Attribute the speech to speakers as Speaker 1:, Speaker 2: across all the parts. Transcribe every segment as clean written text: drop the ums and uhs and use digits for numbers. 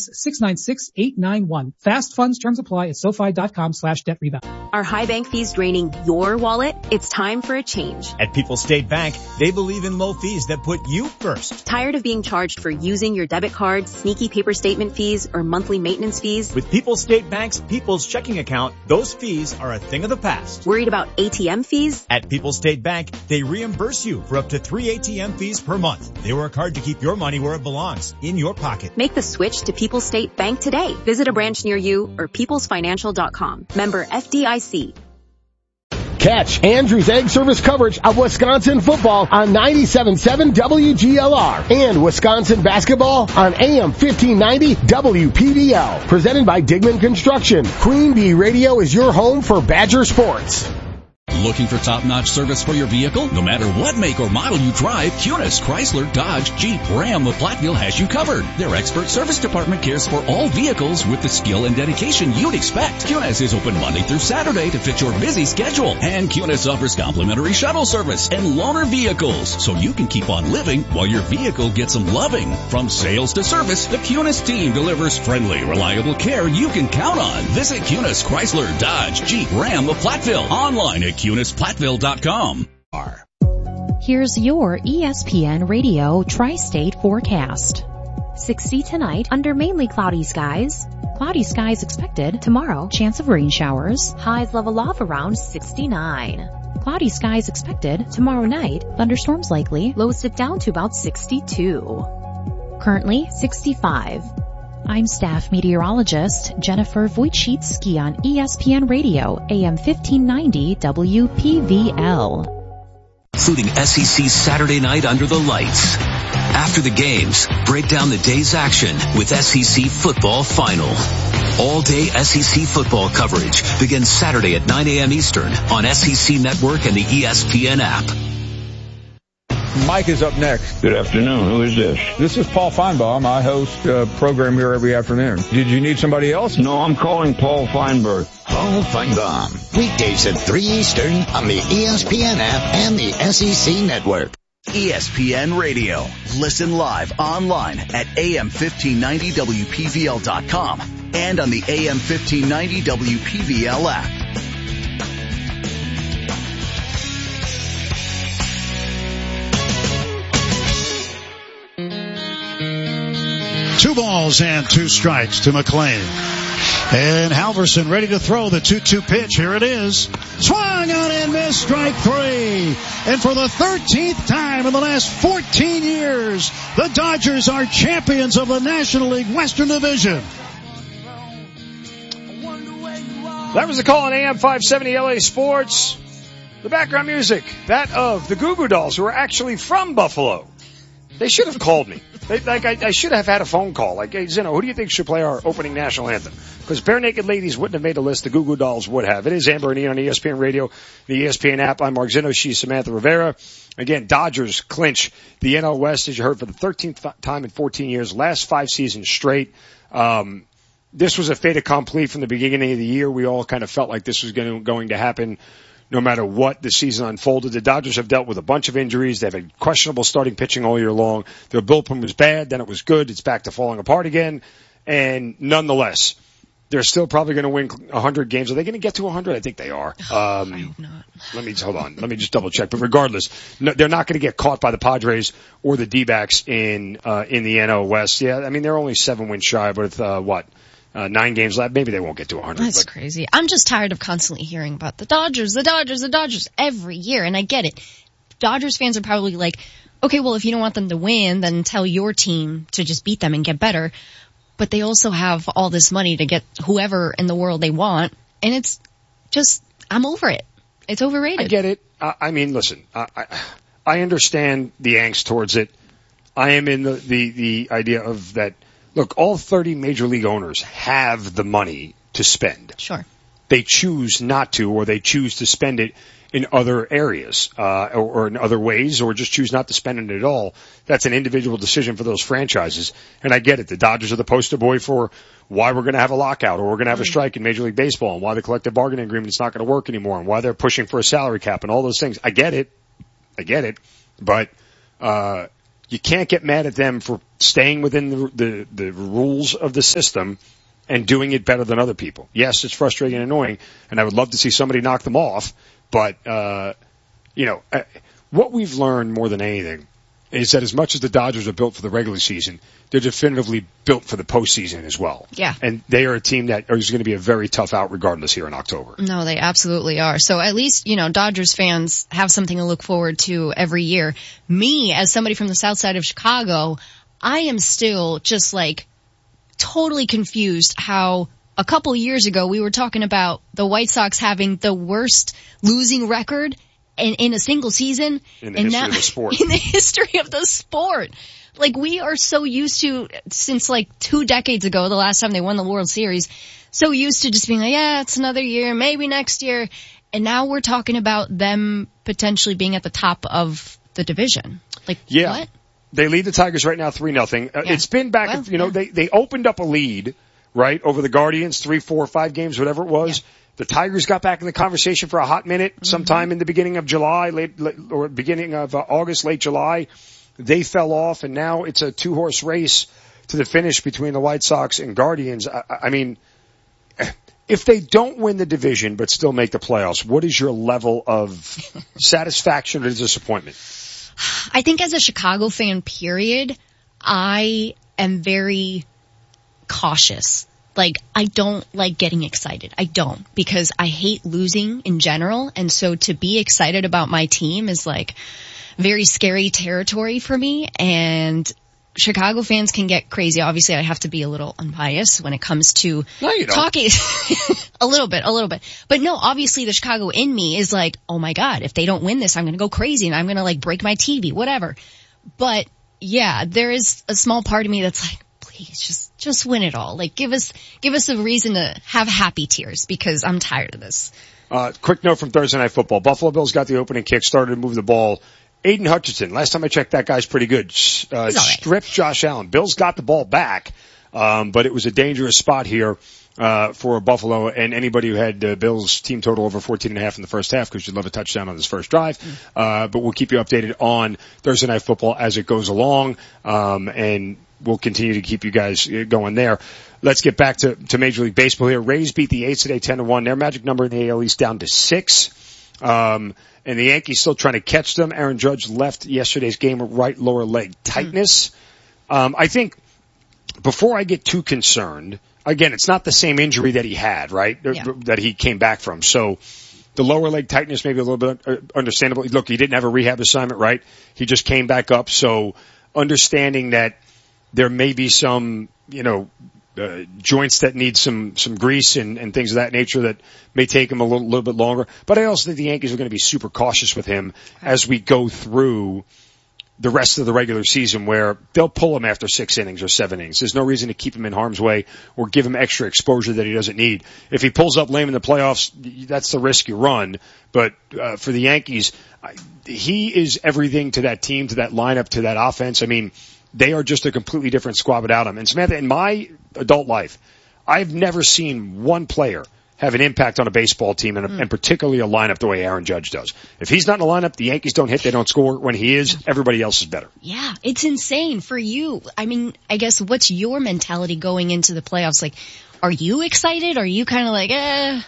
Speaker 1: That's 696-891. Fast funds terms apply at SoFi.com/debt rebound.
Speaker 2: Are high bank fees draining your wallet? It's time for a change.
Speaker 3: At People's State Bank, they believe in low fees that put you first.
Speaker 2: Tired of being charged for using your debit card, sneaky paper statement fees, or monthly maintenance fees?
Speaker 3: With People's State Bank's People's Checking Account, those fees are a thing of the past.
Speaker 2: Worried about ATM fees?
Speaker 3: At People's State Bank, they reimburse you for up to 3 ATM fees per month. They work hard to keep your money where it belongs, in your pocket.
Speaker 2: Make the switch to People's State Bank today. Visit a branch near you or peoplesfinancial.com. Member FDIC.
Speaker 4: Catch Andrew's Egg Service coverage of Wisconsin football on 97.7 WGLR and Wisconsin basketball on AM 1590 WPDL. Presented by Digman Construction. Queen Bee Radio is your home for Badger sports.
Speaker 5: Looking for top-notch service for your vehicle? No matter what make or model you drive, Kunis, Chrysler, Dodge, Jeep, Ram of Platteville has you covered. Their expert service department cares for all vehicles with the skill and dedication you'd expect. Kunis is open Monday through Saturday to fit your busy schedule. And Kunis offers complimentary shuttle service and loaner vehicles, so you can keep on living while your vehicle gets some loving. From sales to service, the Kunis team delivers friendly, reliable care you can count on. Visit Kunis, Chrysler, Dodge, Jeep, Ram of Platteville. Online at KunisPlatteville.com.
Speaker 6: Here's your ESPN Radio Tri-State forecast. 60 tonight under mainly cloudy skies. Cloudy skies expected tomorrow. Chance of rain showers. Highs level off around 69. Cloudy skies expected tomorrow night. Thunderstorms likely. Lows dip down to about 62. Currently 65. I'm staff meteorologist Jennifer Wojcicki on ESPN Radio, AM 1590 WPVL.
Speaker 7: Including SEC Saturday night under the lights. After the games, break down the day's action with SEC Football Final. All-day SEC football coverage begins Saturday at 9 a.m. Eastern on SEC Network and the ESPN app.
Speaker 8: Mike is up next.
Speaker 9: Good afternoon. Who is this?
Speaker 8: This is Paul Feinbaum. I host a program here every afternoon. Did you need somebody else?
Speaker 9: No, I'm calling Paul Feinberg.
Speaker 10: Paul Feinbaum. Weekdays at 3 Eastern on the ESPN app and the SEC Network.
Speaker 11: ESPN Radio. Listen live online at AM1590WPVL.com and on the AM1590 WPVL app.
Speaker 12: Two balls and two strikes to McLean. And Halverson ready to throw the 2-2 pitch. Here it is. Swung on and missed, strike three. And for the 13th time in the last 14 years, the Dodgers are champions of the National League Western Division.
Speaker 13: That was the call on AM 570 LA Sports. The background music, that of the Goo Goo Dolls, who are actually from Buffalo. They should have called me. I should have had a phone call. Like, hey, Zeno, who do you think should play our opening national anthem? Because Bare Naked Ladies wouldn't have made a list. The Goo Goo Dolls would have. It is Amber and Ian on ESPN Radio, the ESPN app. I'm Mark Zeno. She's Samantha Rivera. Again, Dodgers clinch the NL West, as you heard, for the 13th time in 14 years, last 5 seasons straight. This was a fait accompli from the beginning of the year. We all kind of felt like this was going to happen no matter what the season unfolded. The Dodgers have dealt with a bunch of injuries. They've had questionable starting pitching all year long. Their bullpen was bad, then it was good. It's back to falling apart again. And nonetheless, they're still probably going to win 100 games. Are they going to get to 100? I think they are.
Speaker 14: I hope not.
Speaker 13: Hold on. Let me just double check. But regardless, no, they're not going to get caught by the Padres or the D-backs in the NL West. Yeah, I mean, they're only 7 wins shy, but with 9 games left. Maybe they won't get to 100.
Speaker 14: That's crazy. I'm just tired of constantly hearing about the Dodgers every year, and I get it. Dodgers fans are probably like, okay, well, if you don't want them to win, then tell your team to just beat them and get better. But they also have all this money to get whoever in the world they want, and it's just, I'm over it. It's overrated.
Speaker 13: I get it. I mean, listen, I understand the angst towards it. I am in the idea of that. Look, all 30 major league owners have the money to spend.
Speaker 14: Sure.
Speaker 13: They choose not to, or they choose to spend it in other areas, or in other ways, or just choose not to spend it at all. That's an individual decision for those franchises. And I get it. The Dodgers are the poster boy for why we're going to have a lockout, or we're going to have a strike in Major League Baseball, and why the collective bargaining agreement is not going to work anymore, and why they're pushing for a salary cap and all those things. I get it. But, you can't get mad at them for staying within the rules of the system and doing it better than other people. Yes, it's frustrating and annoying, and I would love to see somebody knock them off, but, what we've learned more than anything is that as much as the Dodgers are built for the regular season, they're definitively built for the postseason as well.
Speaker 14: Yeah.
Speaker 13: And they are a team that is going to be a very tough out regardless here in October.
Speaker 14: No, they absolutely are. So at least, Dodgers fans have something to look forward to every year. Me, as somebody from the south side of Chicago, I am still just totally confused how a couple years ago we were talking about the White Sox having the worst losing record in a single season.
Speaker 13: In the history of the sport.
Speaker 14: In the history of the sport. We are so used to, since 2 decades ago, the last time they won the World Series, so used to just being it's another year, maybe next year. And now we're talking about them potentially being at the top of the division. What?
Speaker 13: They lead the Tigers right now 3-0. It's been back, they opened up a lead, right, over the Guardians, 3, 4, 5 games, whatever it was. Yeah. The Tigers got back in the conversation for a hot minute, sometime in the beginning of July, or beginning of August, late July. They fell off, and now it's a 2-horse race to the finish between the White Sox and Guardians. I mean, if they don't win the division but still make the playoffs, what is your level of satisfaction or disappointment?
Speaker 14: I think as a Chicago fan, period, I am very cautious. I don't like getting excited. I don't, because I hate losing in general. And so to be excited about my team is very scary territory for me. And Chicago fans can get crazy. Obviously, I have to be a little unbiased when it comes to talking. a little bit. But no, obviously the Chicago in me is oh my God, if they don't win this, I'm going to go crazy and I'm going to break my TV, whatever. But yeah, there is a small part of me that's please just win it all. Give us a reason to have happy tears, because I'm tired of this.
Speaker 13: Quick note from Thursday Night Football. Buffalo Bills got the opening kick, started to move the ball. Aiden Hutchinson, last time I checked, that guy's pretty good. Stripped Josh Allen. Bills got the ball back, but it was a dangerous spot here for Buffalo, and anybody who had the Bills team total over 14.5 in the first half, because you'd love a touchdown on this first drive. But we'll keep you updated on Thursday Night Football as it goes along, and we'll continue to keep you guys going there. Let's get back to Major League Baseball here. Rays beat the A's today 10-1. Their magic number in the AL East down to 6. And the Yankees still trying to catch them. Aaron Judge left yesterday's game with right lower leg tightness. I think before I get too concerned, again, it's not the same injury that he had, right? Yeah. That he came back from. So the lower leg tightness may be a little bit understandable. Look, he didn't have a rehab assignment, right? He just came back up. So understanding that there may be some, joints that need some grease and things of that nature that may take him a little bit longer. But I also think the Yankees are going to be super cautious with him as we go through the rest of the regular season, where they'll pull him after 6 innings or 7 innings. There's no reason to keep him in harm's way or give him extra exposure that he doesn't need. If he pulls up lame in the playoffs, that's the risk you run. But for the Yankees, he is everything to that team, to that lineup, to that offense. I mean, they are just a completely different squad without him. And Samantha, in my adult life, I've never seen one player have an impact on a baseball team, and particularly a lineup the way Aaron Judge does. If he's not in the lineup, the Yankees don't hit, they don't score. When he is, everybody else is better.
Speaker 14: Yeah, it's insane for you. I mean, I guess what's your mentality going into the playoffs? Are you excited? Are you kind of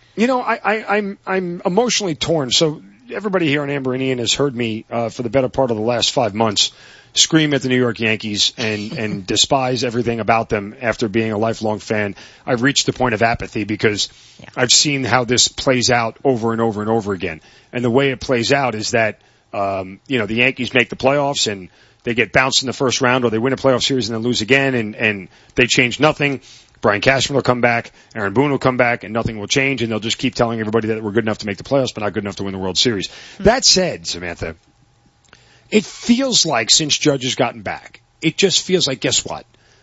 Speaker 13: I'm emotionally torn. So everybody here on Amber and Ian has heard me for the better part of the last 5 months scream at the New York Yankees and despise everything about them after being a lifelong fan. I've reached the point of apathy because I've seen how this plays out over and over and over again. And the way it plays out is that, the Yankees make the playoffs and they get bounced in the first round, or they win a playoff series and then lose again, and they change nothing. Brian Cashman will come back, Aaron Boone will come back, and nothing will change, and they'll just keep telling everybody that we're good enough to make the playoffs, but not good enough to win the World Series. That said, Samantha, it feels like since Judge has gotten back, it just feels like, guess what?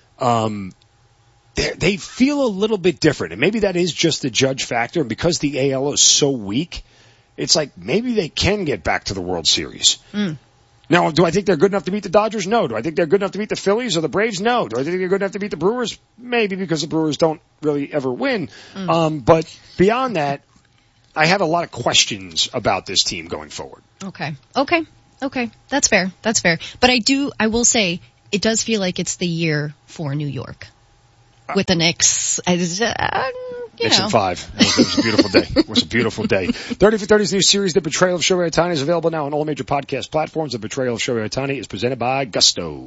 Speaker 13: They feel a little bit different. And maybe that is just the Judge factor. And because the AL is so weak, it's like maybe they can get back to the World Series. Now, do I think they're good enough to beat the Dodgers? No. Do I think they're good enough to beat the Phillies or the Braves? No. Do I think they're good enough to beat the Brewers? Maybe, because the Brewers don't really ever win. But beyond that, I have a lot of questions about this team going forward.
Speaker 14: Okay. Okay, that's fair. That's fair. But I will say, it does feel like it's the year for New York. With the Knicks,
Speaker 13: Knicks in 5. It was a beautiful day. It was a beautiful day. 30 for 30's new series, The Betrayal of Shohei Ohtani, is available now on all major podcast platforms. The Betrayal of Shohei Ohtani is presented by Gusto.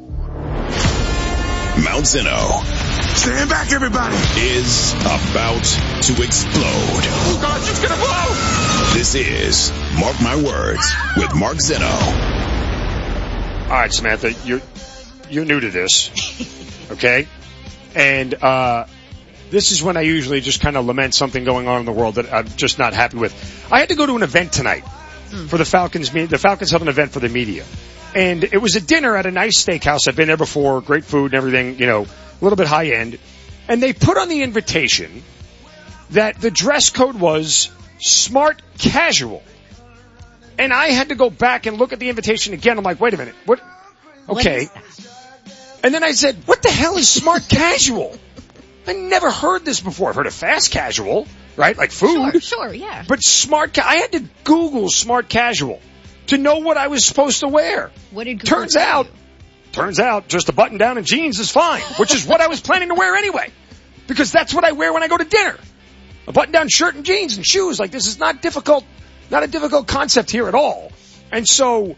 Speaker 15: Mount Zeno. Stand back, everybody. Is about to explode.
Speaker 16: Oh, God, it's going to blow.
Speaker 15: This is Mark My Words with Mark Zeno.
Speaker 13: All right, Samantha, you're new to this, okay? And this is when I usually just kind of lament something going on in the world that I'm just not happy with. I had to go to an event tonight for the Falcons. The Falcons have an event for the media. And it was a dinner at a nice steakhouse. I've been there before. Great food and everything, a little bit high end. And they put on the invitation that the dress code was smart casual. And I had to go back and look at the invitation again. I'm like, wait a minute. What? Okay.
Speaker 14: What is that?
Speaker 13: And then I said, what the hell is smart casual? I never heard this before. I've heard of fast casual, right? Like food.
Speaker 14: Sure, yeah.
Speaker 13: But I had to Google smart casual to know what I was supposed to wear.
Speaker 14: What did Google
Speaker 13: Turns out just a button down and jeans is fine, which is what I was planning to wear anyway. Because that's what I wear when I go to dinner. A button down shirt and jeans and shoes. Like, this is not a difficult concept here at all. And so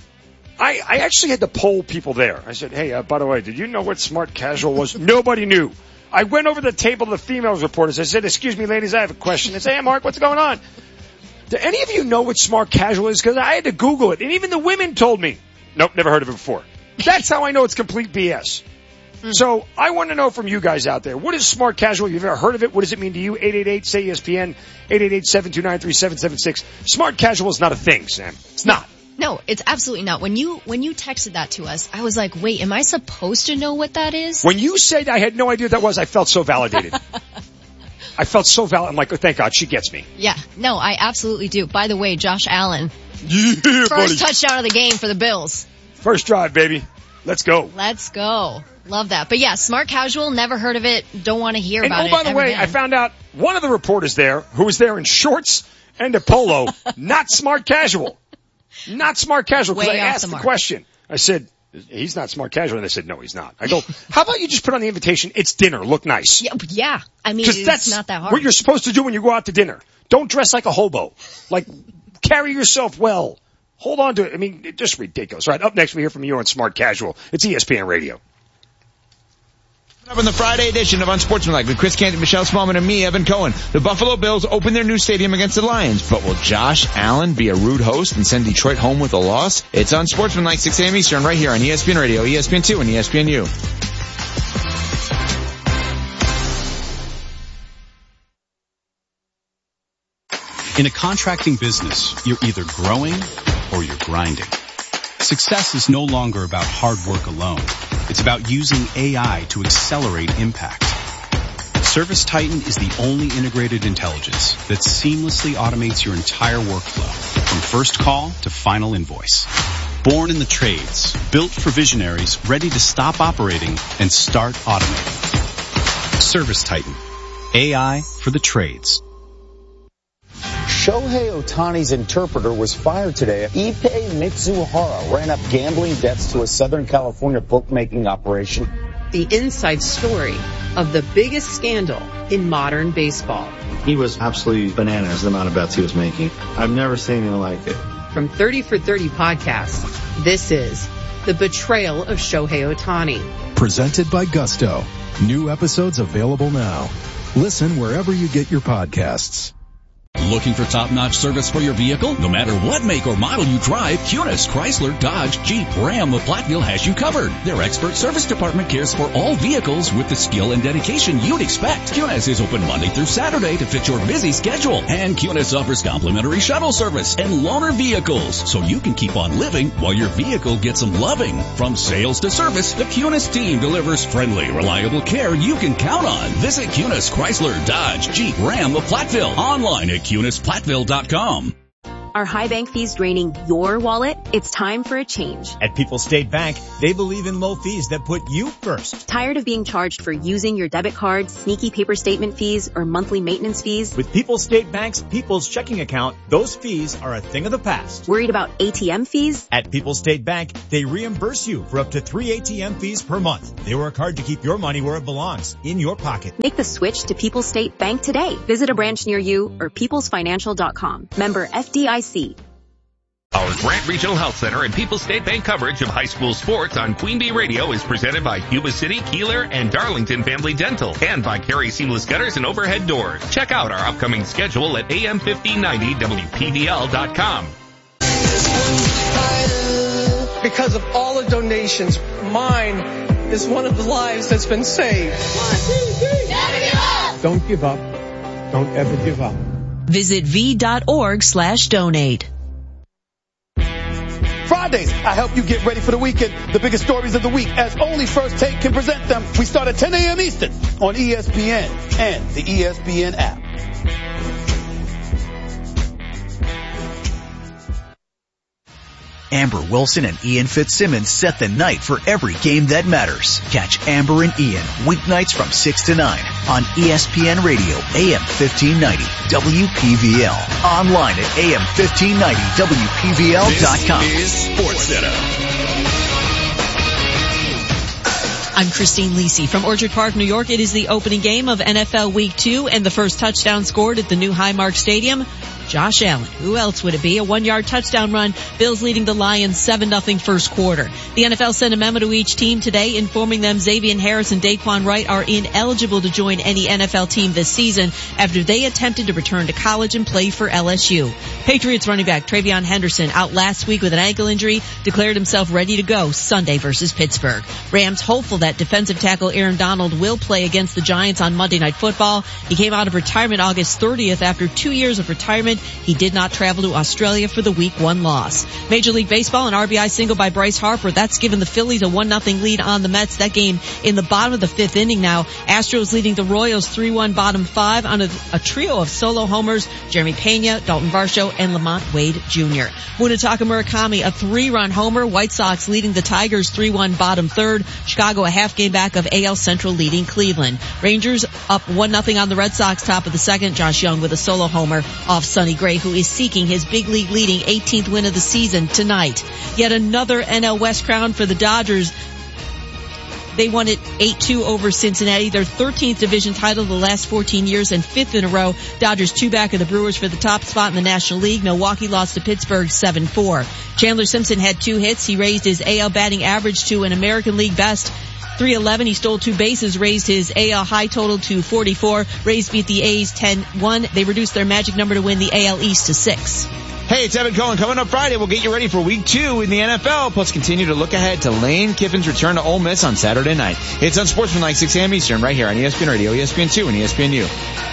Speaker 13: I actually had to poll people there. I said, hey, by the way, did you know what smart casual was? Nobody knew. I went over to the table of the females reporters. I said, excuse me, ladies, I have a question. They say, hey, Mark, what's going on? Do any of you know what smart casual is? Because I had to Google it. And even the women told me, nope, never heard of it before. That's how I know it's complete BS. So I want to know from you guys out there, what is smart casual? You've ever heard of it? What does it mean to you? 888-SAY-ESPN, 888-729-3776. Smart casual is not a thing, Sam. It's not.
Speaker 14: No, it's absolutely not. When you texted that to us, I was like, wait, am I supposed to know what that is?
Speaker 13: When you said I had no idea what that was, I felt so validated. I felt so valid. I'm like, oh, thank God, she gets me.
Speaker 14: Yeah, no, I absolutely do. By the way, Josh Allen,
Speaker 13: first
Speaker 14: touchdown of the game for the Bills.
Speaker 13: First drive, baby. Let's go.
Speaker 14: Let's go. Love that. But yeah, smart casual, never heard of it. Don't want to hear about it.
Speaker 13: And by the way, I found out one of the reporters there, who was there in shorts and a polo, not smart casual. Not smart casual, because I asked the question. I said, he's not smart casual. And they said, no, he's not. I go, how about you just put on the invitation, it's dinner, look nice.
Speaker 14: Yeah. I mean, it's not that hard.
Speaker 13: What you're supposed to do when you go out to dinner. Don't dress like a hobo. Like, carry yourself well. Hold on to it. I mean, it's just ridiculous. Right, up next we hear from you on Smart Casual. It's ESPN Radio.
Speaker 17: Up in the Friday edition of Unsportsmanlike with Chris Canty, Michelle Smallman, and me, Evan Cohen. The Buffalo Bills open their new stadium against the Lions, but will Josh Allen be a rude host and send Detroit home with a loss? It's Unsportsmanlike, 6 a.m. Eastern, right here on ESPN Radio, ESPN2, and ESPNU.
Speaker 18: In a contracting business, you're either growing or you're grinding. Success is no longer about hard work alone. It's about using AI to accelerate impact. ServiceTitan is the only integrated intelligence that seamlessly automates your entire workflow, from first call to final invoice. Born in the trades, built for visionaries ready to stop operating and start automating. ServiceTitan. AI for the trades.
Speaker 19: Shohei Ohtani's interpreter was fired today. Ippei Mitsuhara ran up gambling debts to a Southern California bookmaking operation.
Speaker 20: The inside story of the biggest scandal in modern baseball.
Speaker 21: He was absolutely bananas, the amount of bets he was making. I've never seen anything like it.
Speaker 20: From 30 for 30 podcasts, this is The Betrayal of Shohei Ohtani.
Speaker 22: Presented by Gusto. New episodes available now. Listen wherever you get your podcasts.
Speaker 5: Looking for top-notch service for your vehicle? No matter what make or model you drive, Cunis, Chrysler, Dodge, Jeep, Ram of Platteville has you covered. Their expert service department cares for all vehicles with the skill and dedication you'd expect. Cunis is open Monday through Saturday to fit your busy schedule. And Cunis offers complimentary shuttle service and loaner vehicles, so you can keep on living while your vehicle gets some loving. From sales to service, the Cunis team delivers friendly, reliable care you can count on. Visit Cunis, Chrysler, Dodge, Jeep, Ram of Platteville online at CunisPlattville.com.
Speaker 2: Are high bank fees draining your wallet? It's time for a change.
Speaker 1: At People's State Bank, they believe in low fees that put you first.
Speaker 2: Tired of being charged for using your debit card, sneaky paper statement fees, or monthly maintenance fees?
Speaker 1: With People's State Bank's People's Checking Account, those fees are a thing of the past.
Speaker 2: Worried about ATM fees?
Speaker 1: At People's State Bank, they reimburse you for up to 3 ATM fees per month. They work hard to keep your money where it belongs, in your pocket.
Speaker 2: Make the switch to People's State Bank today. Visit a branch near you or peoplesfinancial.com. Member FDIC.
Speaker 3: Our Grant Regional Health Center and People's State Bank coverage of high school sports on Queen Bee Radio is presented by Yuba City, Keeler, and Darlington Family Dental, and by Carey Seamless Gutters and Overhead Doors. Check out our upcoming schedule at am1590wpvl.com.
Speaker 23: Because of all the donations, mine is one of the lives that's been saved. 1, 2, 3. Never give up.
Speaker 24: Don't give up. Don't ever give up.
Speaker 25: Visit v.org/donate.
Speaker 26: Fridays, I help you get ready for the weekend. The biggest stories of the week, as only First Take can present them. We start at 10 a.m. Eastern on ESPN and the ESPN app.
Speaker 11: Amber Wilson and Ian Fitzsimmons set the night for every game that matters. Catch Amber and Ian weeknights from 6 to 9 on ESPN Radio, AM 1590, WPVL. Online at AM1590WPVL.com.
Speaker 15: This is SportsCenter.
Speaker 25: I'm Christine Lisi from Orchard Park, New York. It is the opening game of NFL Week 2 and the first touchdown scored at the new Highmark Stadium. Josh Allen. Who else would it be? A 1-yard touchdown run. Bills leading the Lions 7-0 first quarter. The NFL sent a memo to each team today informing them Xavier Harris and Daquan Wright are ineligible to join any NFL team this season after they attempted to return to college and play for LSU. Patriots running back Travion Henderson out last week with an ankle injury declared himself ready to go Sunday versus Pittsburgh. Rams hopeful that defensive tackle Aaron Donald will play against the Giants on Monday Night Football. He came out of retirement August 30th after 2 years of retirement. He did not travel to Australia for the Week 1 loss. Major League Baseball, an RBI single by Bryce Harper. That's given the Phillies a 1-0 lead on the Mets. That game in the bottom of the 5th inning now. Astros leading the Royals 3-1 bottom 5 on a trio of solo homers. Jeremy Pena, Dalton Varsho, and Lamont Wade Jr. Munetaka Murakami, a 3-run homer. White Sox leading the Tigers 3-1 bottom 3rd. Chicago a half game back of AL Central leading Cleveland. Rangers up 1-0 on the Red Sox top of the 2nd. Josh Young with a solo homer off Sonny Gray, who is seeking his big league leading 18th win of the season tonight. Yet another NL West crown for the Dodgers. They won it 8-2 over Cincinnati, their 13th division title the last 14 years and 5th in a row. Dodgers 2 back of the Brewers for the top spot in the National League. Milwaukee lost to Pittsburgh 7-4. Chandler Simpson had 2 hits. He raised his AL batting average to an American League best .311. He stole 2 bases, raised his AL high total to 44. Rays beat the A's 10-1. They reduced their magic number to win the AL East to 6.
Speaker 17: Hey, it's Evan Cohen. Coming up Friday, we'll get you ready for Week 2 in the NFL, plus continue to look ahead to Lane Kiffin's return to Ole Miss on Saturday night. It's Unsportsmanlike 6 a.m. Eastern, right here on ESPN Radio, ESPN2, and ESPNU.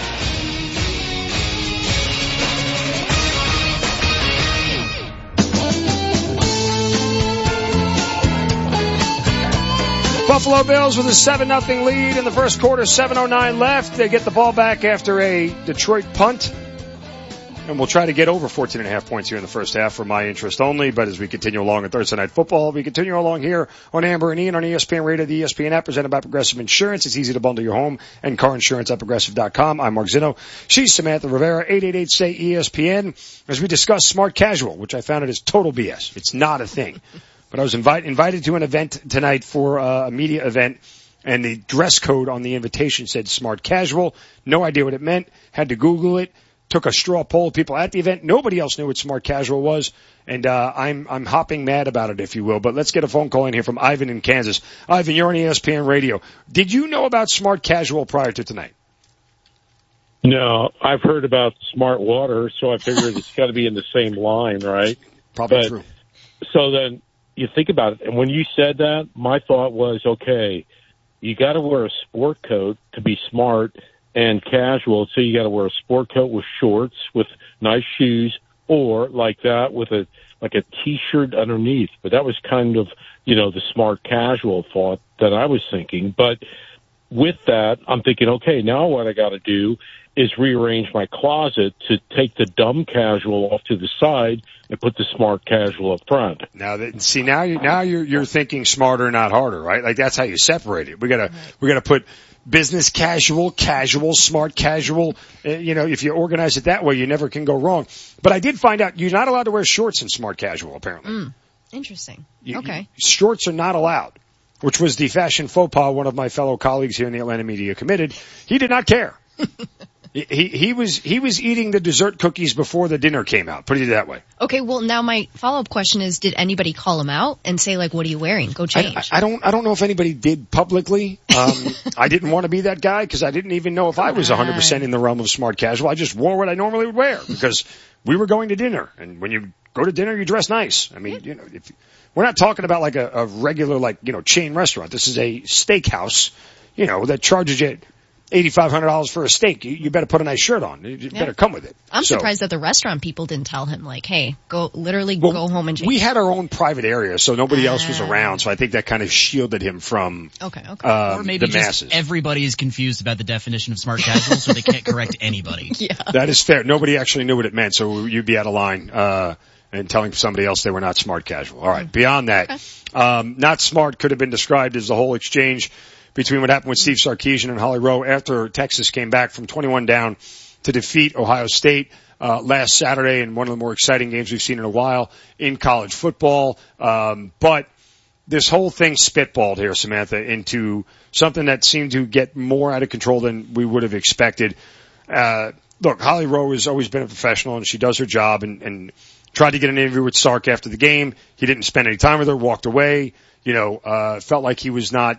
Speaker 13: Buffalo Bills with a 7-0 lead in the first quarter, 7:09 left. They get the ball back after a Detroit punt. And we'll try to get over 14.5 points here in the first half for my interest only. But as we continue along in Thursday Night Football, we continue along here on Amber and Ian on ESPN Radio, the ESPN app, presented by Progressive Insurance. It's easy to bundle your home and car insurance at Progressive.com. I'm Mark Zinno. She's Samantha Rivera, 888-SAY-ESPN. As we discuss smart casual, which I found it is total BS. It's not a thing. But I was invited to an event tonight for a media event, and the dress code on the invitation said smart casual. No idea what it meant. Had to Google it. Took a straw poll of people at the event. Nobody else knew what smart casual was, and I'm hopping mad about it, if you will. But let's get a phone call in here from Ivan in Kansas. Ivan, you're on ESPN Radio. Did you know about smart casual prior to tonight?
Speaker 27: No, I've heard about smart water, so I figured it's got to be in the same line, right?
Speaker 13: Probably true.
Speaker 27: So then you think about it, and when you said that, my thought was, okay, you got to wear a sport coat to be smart and casual, so you got to wear a sport coat with shorts, with nice shoes, or like that with a T-shirt underneath. But that was kind of, the smart casual thought that I was thinking. But with that, I'm thinking, okay, now what I got to do is rearrange my closet to take the dumb casual off to the side and put the smart casual up front.
Speaker 13: Now you're thinking smarter, not harder, right? Like that's how you separate it. We gotta put business casual, smart casual. If you organize it that way, you never can go wrong. But I did find out you're not allowed to wear shorts in smart casual, apparently.
Speaker 14: Interesting. Okay.
Speaker 13: Shorts are not allowed, which was the fashion faux pas one of my fellow colleagues here in the Atlanta media committed. He did not care. He was eating the dessert cookies before the dinner came out. Put it that way.
Speaker 14: Okay, well now my follow-up question is, did anybody call him out and say like, what are you wearing? Go change.
Speaker 13: I don't know if anybody did publicly. I didn't want to be that guy because I didn't even know if I was 100% in the realm of smart casual. I just wore what I normally would wear because we were going to dinner. And when you go to dinner, you dress nice. I mean, we're not talking about like a regular chain restaurant. This is a steakhouse, that charges you $8,500 for a steak. You better put a nice shirt on. You better come with it.
Speaker 14: I'm surprised that the restaurant people didn't tell him like, hey, go home and change.
Speaker 13: We had our own private area, so nobody else was around. So I think that kind of shielded him from
Speaker 4: or maybe
Speaker 13: the
Speaker 4: just
Speaker 13: masses.
Speaker 4: Everybody is confused about the definition of smart casual, so they can't correct anybody.
Speaker 14: Yeah.
Speaker 13: That is fair. Nobody actually knew what it meant, so you'd be out of line and telling somebody else they were not smart casual. All right. Beyond that, not smart could have been described as the whole exchange between what happened with Steve Sarkisian and Holly Rowe after Texas came back from 21 down to defeat Ohio State last Saturday in one of the more exciting games we've seen in a while in college football. But this whole thing spitballed here, Samantha, into something that seemed to get more out of control than we would have expected. Look, Holly Rowe has always been a professional, and she does her job and tried to get an interview with Sark after the game. He didn't spend any time with her, walked away. Felt like he was not,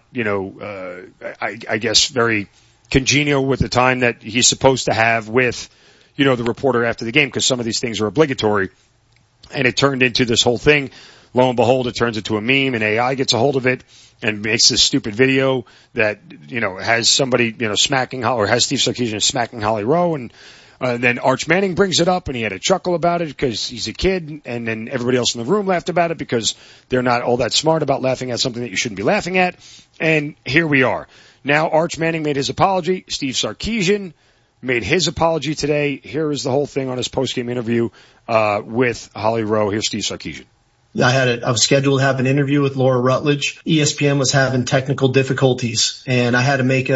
Speaker 13: I guess very congenial with the time that he's supposed to have with, the reporter after the game, because some of these things are obligatory. And it turned into this whole thing. Lo and behold, it turns into a meme, and AI gets a hold of it and makes this stupid video that, has somebody, smacking, or has Steve Sarkisian smacking Holly Rowe, and then Arch Manning brings it up, and he had a chuckle about it because he's a kid, and then everybody else in the room laughed about it because they're not all that smart about laughing at something that you shouldn't be laughing at. And here we are. Now Arch Manning made his apology. Steve Sarkisian made his apology today. Here is the whole thing on his postgame interview with Holly Rowe. Here's Steve Sarkisian.
Speaker 6: I was scheduled to have an interview with Laura Rutledge. ESPN was having technical difficulties, and I had to make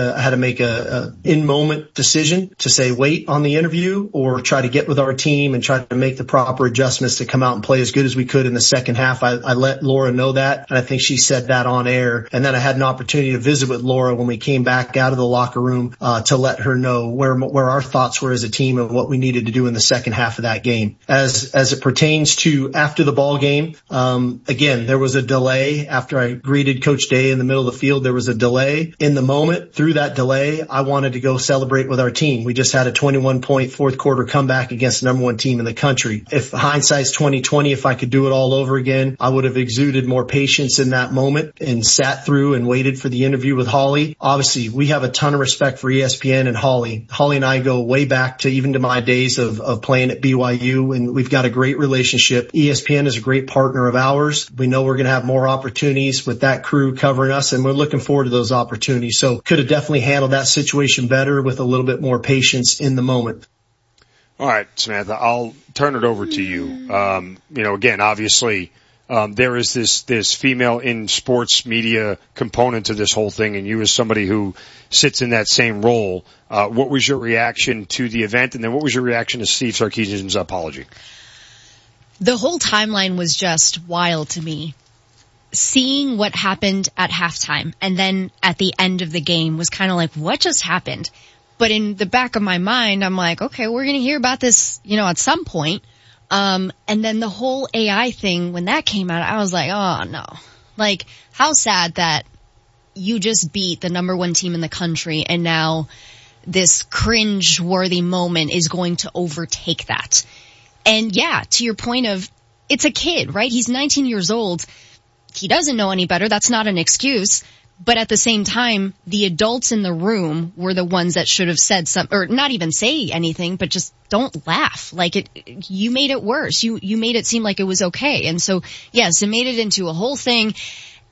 Speaker 6: a in-moment decision to say wait on the interview or try to get with our team and try to make the proper adjustments to come out and play as good as we could in the second half. I let Laura know that, and I think she said that on air. And then I had an opportunity to visit with Laura when we came back out of the locker room to let her know where our thoughts were as a team and what we needed to do in the second half of that game. As it pertains to after the ball game, again, there was a delay after I greeted Coach Day in the middle of the field. There was a delay in the moment. Through that delay, I wanted to go celebrate with our team. We just had a 21-point fourth quarter comeback against the number one team in the country. If hindsight's 20/20, if I could do it all over again, I would have exuded more patience in that moment and sat through and waited for the interview with Holly. Obviously, we have a ton of respect for ESPN and Holly. Holly and I go way back to even to my days of playing at BYU, and we've got a great relationship. ESPN is a great partner of ours. We know we're going to have more opportunities with that crew covering us, and we're looking forward to those opportunities. So could have definitely handled that situation better with a little bit more patience in the moment.
Speaker 13: All right, Samantha, I'll turn it over to you. Again, obviously, there is this female in sports media component to this whole thing, and you as somebody who sits in that same role, what was your reaction to the event, and then what was your reaction to Steve Sarkisian's apology?
Speaker 14: The whole timeline was just wild to me. Seeing what happened at halftime and then at the end of the game was kind of like, what just happened? But in the back of my mind, I'm like, okay, we're going to hear about this, at some point. And then the whole AI thing, when that came out, I was like, oh no. Like, how sad that you just beat the number one team in the country, and now this cringe-worthy moment is going to overtake that. And yeah, to your point of, it's a kid, right? He's 19 years old. He doesn't know any better. That's not an excuse. But at the same time, the adults in the room were the ones that should have said something, or not even say anything, but just don't laugh. Like you made it worse. You made it seem like it was okay. And so, yes, it made it into a whole thing.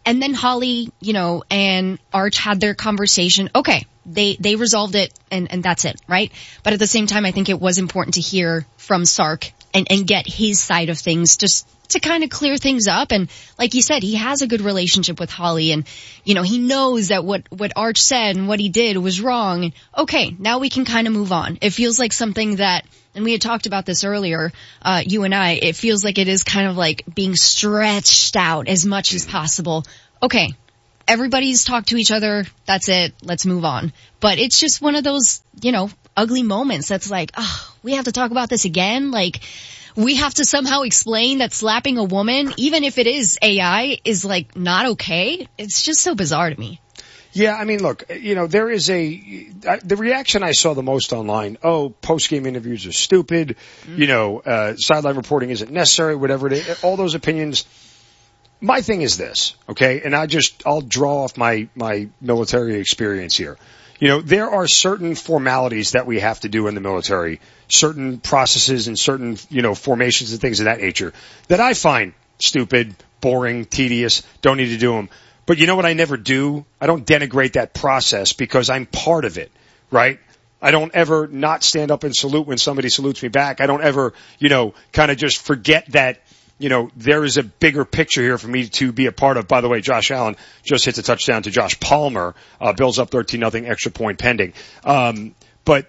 Speaker 14: And then Holly, and Arch had their conversation. Okay, they resolved it and that's it, right? But at the same time, I think it was important to hear from Sark and get his side of things just to kind of clear things up. And like you said, he has a good relationship with Holly and, he knows that what Arch said and what he did was wrong. And okay, now we can kind of move on. It feels like something that, and we had talked about this earlier, you and I, it feels like it is kind of like being stretched out as much as possible. Okay, everybody's talked to each other. That's it. Let's move on. But it's just one of those, ugly moments that's like, oh, we have to talk about this again? Like, we have to somehow explain that slapping a woman, even if it is AI, is like not okay. It's just so bizarre to me.
Speaker 13: Yeah, I mean, look, there is the reaction I saw the most online, post-game interviews are stupid, sideline reporting isn't necessary, whatever it is, all those opinions. My thing is this, okay, and I'll draw off my military experience here. There are certain formalities that we have to do in the military, certain processes and certain, formations and things of that nature that I find stupid, boring, tedious, don't need to do them. But you know what I never do? I don't denigrate that process because I'm part of it, right? I don't ever not stand up and salute when somebody salutes me back. I don't ever, kind of just forget that, there is a bigger picture here for me to be a part of. By the way, Josh Allen just hits a touchdown to Josh Palmer. Bills up 13-0, extra point pending. But,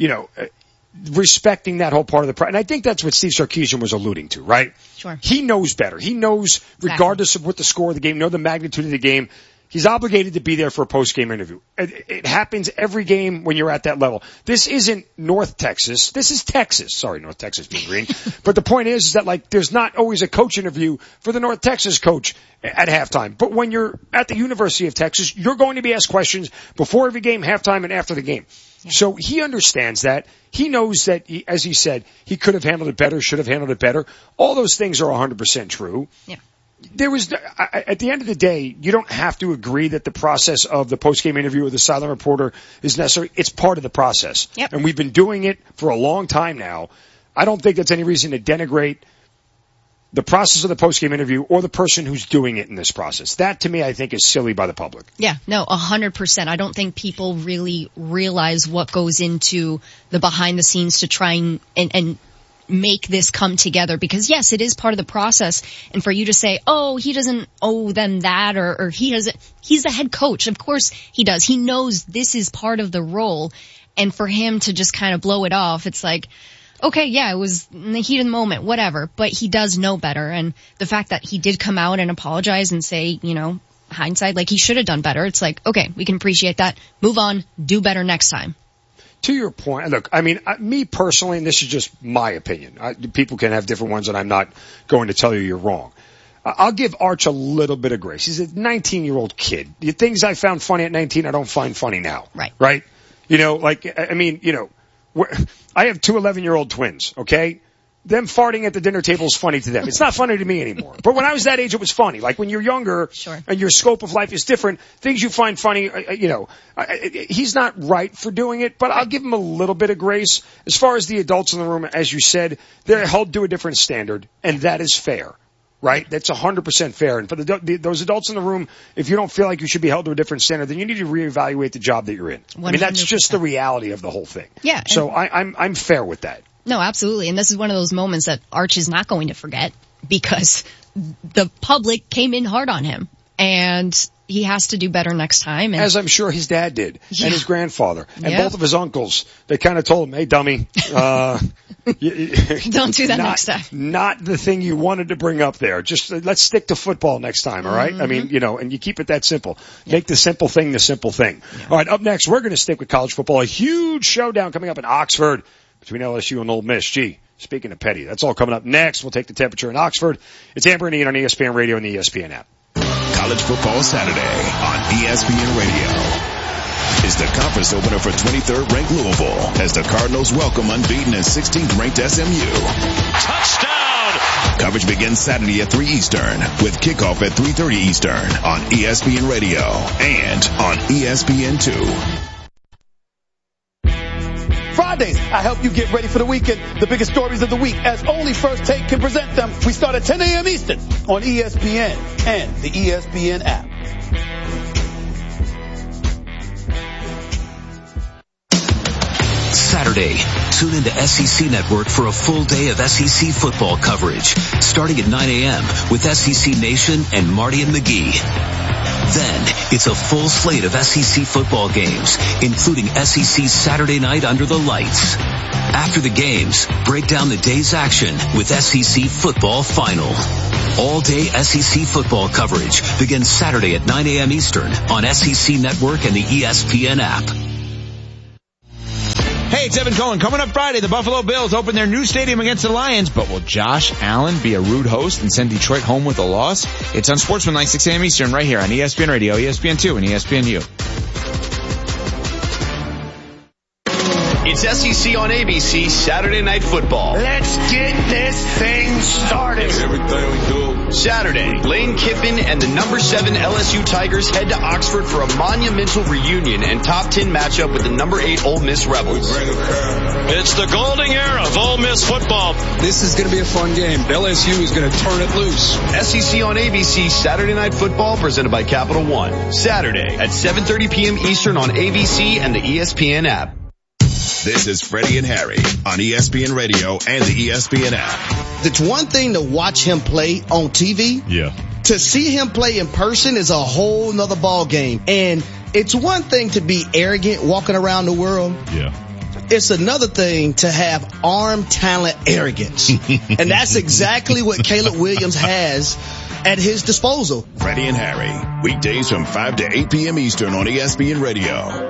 Speaker 13: respecting that whole part of the and I think that's what Steve Sarkisian was alluding to, right?
Speaker 14: Sure.
Speaker 13: He knows better. He knows, regardless of what the score of the game, the magnitude of the game, he's obligated to be there for a post-game interview. It happens every game when you're at that level. This isn't North Texas. This is Texas. Sorry, North Texas being green. But the point is that, there's not always a coach interview for the North Texas coach at halftime. But when you're at the University of Texas, you're going to be asked questions before every game, halftime, and after the game. Yeah. So he understands that. He knows that, as he said, he could have handled it better, should have handled it better. All those things are 100% true.
Speaker 14: Yeah.
Speaker 13: At the end of the day, you don't have to agree that the process of the post-game interview with the sideline reporter is necessary. It's part of the process.
Speaker 14: Yep.
Speaker 13: And we've been doing it for a long time now. I don't think that's any reason to denigrate the process of the post-game interview or the person who's doing it in this process. That, to me, I think is silly by the public.
Speaker 14: Yeah, no, 100%. I don't think people really realize what goes into the behind the scenes to try and make this come together, because yes, it is part of the process. And for you to say, he doesn't owe them that, or he's the head coach. Of course he does. He knows this is part of the role. And for him to just kind of blow it off, it's like, okay, yeah, it was in the heat of the moment, whatever, but he does know better. And the fact that he did come out and apologize and say, hindsight, like he should have done better. It's like, okay, we can appreciate that. Move on, do better next time.
Speaker 13: To your point, look, I mean, me personally, and this is just my opinion. People can have different ones, and I'm not going to tell you you're wrong. I'll give Arch a little bit of grace. He's a 19-year-old kid. The things I found funny at 19, I don't find funny now.
Speaker 14: Right.
Speaker 13: Right? I have two 11-year-old twins, okay? Them farting at the dinner table is funny to them. It's not funny to me anymore. But when I was that age, it was funny. Like when you're younger
Speaker 14: Sure.
Speaker 13: and your scope of life is different, things you find funny, he's not right for doing it, but I'll give him a little bit of grace. As far as the adults in the room, as you said, they're held to a different standard, and that is fair. Right? That's 100% fair. And for those adults in the room, if you don't feel like you should be held to a different standard, then you need to reevaluate the job that you're in. 100%. I mean, that's just the reality of the whole thing.
Speaker 14: Yeah.
Speaker 13: So I'm fair with that.
Speaker 14: No, absolutely. And this is one of those moments that Arch is not going to forget, because the public came in hard on him, and he has to do better next time. And
Speaker 13: as I'm sure his dad did, and his grandfather, and both of his uncles. They kind of told him, hey, dummy,
Speaker 14: don't do that next time.
Speaker 13: Not the thing you wanted to bring up there. Just let's stick to football next time, all right? Mm-hmm. I mean, and you keep it that simple. Make the simple thing the simple thing. Yeah. All right, up next, we're going to stick with college football. A huge showdown coming up in Oxford between LSU and Ole Miss. Gee, speaking of petty, that's all coming up next. We'll take the temperature in Oxford. It's Amber and Ian on ESPN Radio and the ESPN app.
Speaker 15: College Football Saturday on ESPN Radio is the conference opener for 23rd ranked Louisville as the Cardinals welcome unbeaten and 16th ranked SMU.
Speaker 7: Touchdown!
Speaker 15: Coverage begins Saturday at 3 Eastern with kickoff at 3:30 Eastern on ESPN Radio and on ESPN2.
Speaker 26: Fridays, I help you get ready for the weekend. The biggest stories of the week, as only First Take can present them. We start at 10 a.m. Eastern on ESPN and the ESPN app.
Speaker 7: Saturday, tune into SEC Network for a full day of SEC football coverage, starting at 9 a.m. with SEC Nation and Marty and McGee. Then, it's a full slate of SEC football games, including SEC Saturday Night Under the Lights. After the games, break down the day's action with SEC Football Final. All-day SEC football coverage begins Saturday at 9 a.m. Eastern on SEC Network and the ESPN app.
Speaker 17: Hey, it's Evan Cohen. Coming up Friday, the Buffalo Bills open their new stadium against the Lions, but will Josh Allen be a rude host and send Detroit home with a loss? It's on Sportsmanlike 6 a.m. Eastern right here on ESPN Radio, ESPN2, and ESPNU.
Speaker 8: It's SEC on ABC Saturday Night Football.
Speaker 24: Let's get this thing started.
Speaker 8: Everything we do. Saturday, Lane Kiffin and the number 7 LSU Tigers head to Oxford for a monumental reunion and top 10 matchup with the number 8 Ole Miss Rebels.
Speaker 9: It's the golden era of Ole Miss football.
Speaker 10: This is going to be a fun game. LSU is going to turn it loose.
Speaker 8: SEC on ABC Saturday Night Football presented by Capital One. Saturday at 7:30 p.m. Eastern on ABC and the ESPN app.
Speaker 15: This is Freddie and Harry on ESPN Radio and the ESPN app.
Speaker 12: It's one thing to watch him play on TV.
Speaker 16: Yeah.
Speaker 12: To see him play in person is a whole nother ball game. And it's one thing to be arrogant walking around the world.
Speaker 16: Yeah.
Speaker 12: It's another thing to have arm talent arrogance. And that's exactly what Caleb Williams has at his disposal.
Speaker 15: Freddie and Harry, weekdays from 5 to 8 p.m. Eastern on ESPN Radio.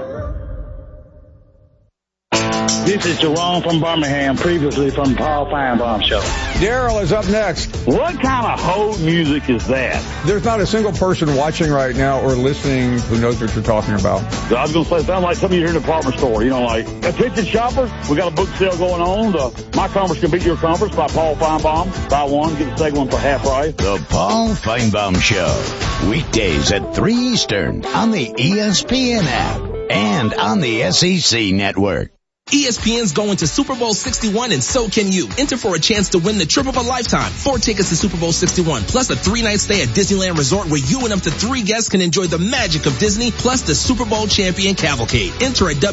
Speaker 18: This is Jerome from Birmingham, previously from Paul Feinbaum Show.
Speaker 26: Daryl is up next.
Speaker 18: What kind of hold music is that?
Speaker 26: There's not a single person watching right now or listening who knows what you're talking about.
Speaker 18: I was going to say, it sounds like something you hear in a department store. You know, like, attention shoppers, we got a book sale going on. My Conference Can Beat Your Conference by Paul Feinbaum. Buy one, get the second one for half price.
Speaker 28: The Paul Feinbaum Show. Weekdays at 3 Eastern on the ESPN app and on the SEC Network.
Speaker 29: ESPN's going to Super Bowl 61 and so can you. Enter for a chance to win the trip of a lifetime. 4 tickets to Super Bowl 61 plus a 3-night stay at Disneyland Resort where you and up to 3 guests can enjoy the magic of Disney plus the Super Bowl champion cavalcade. Enter at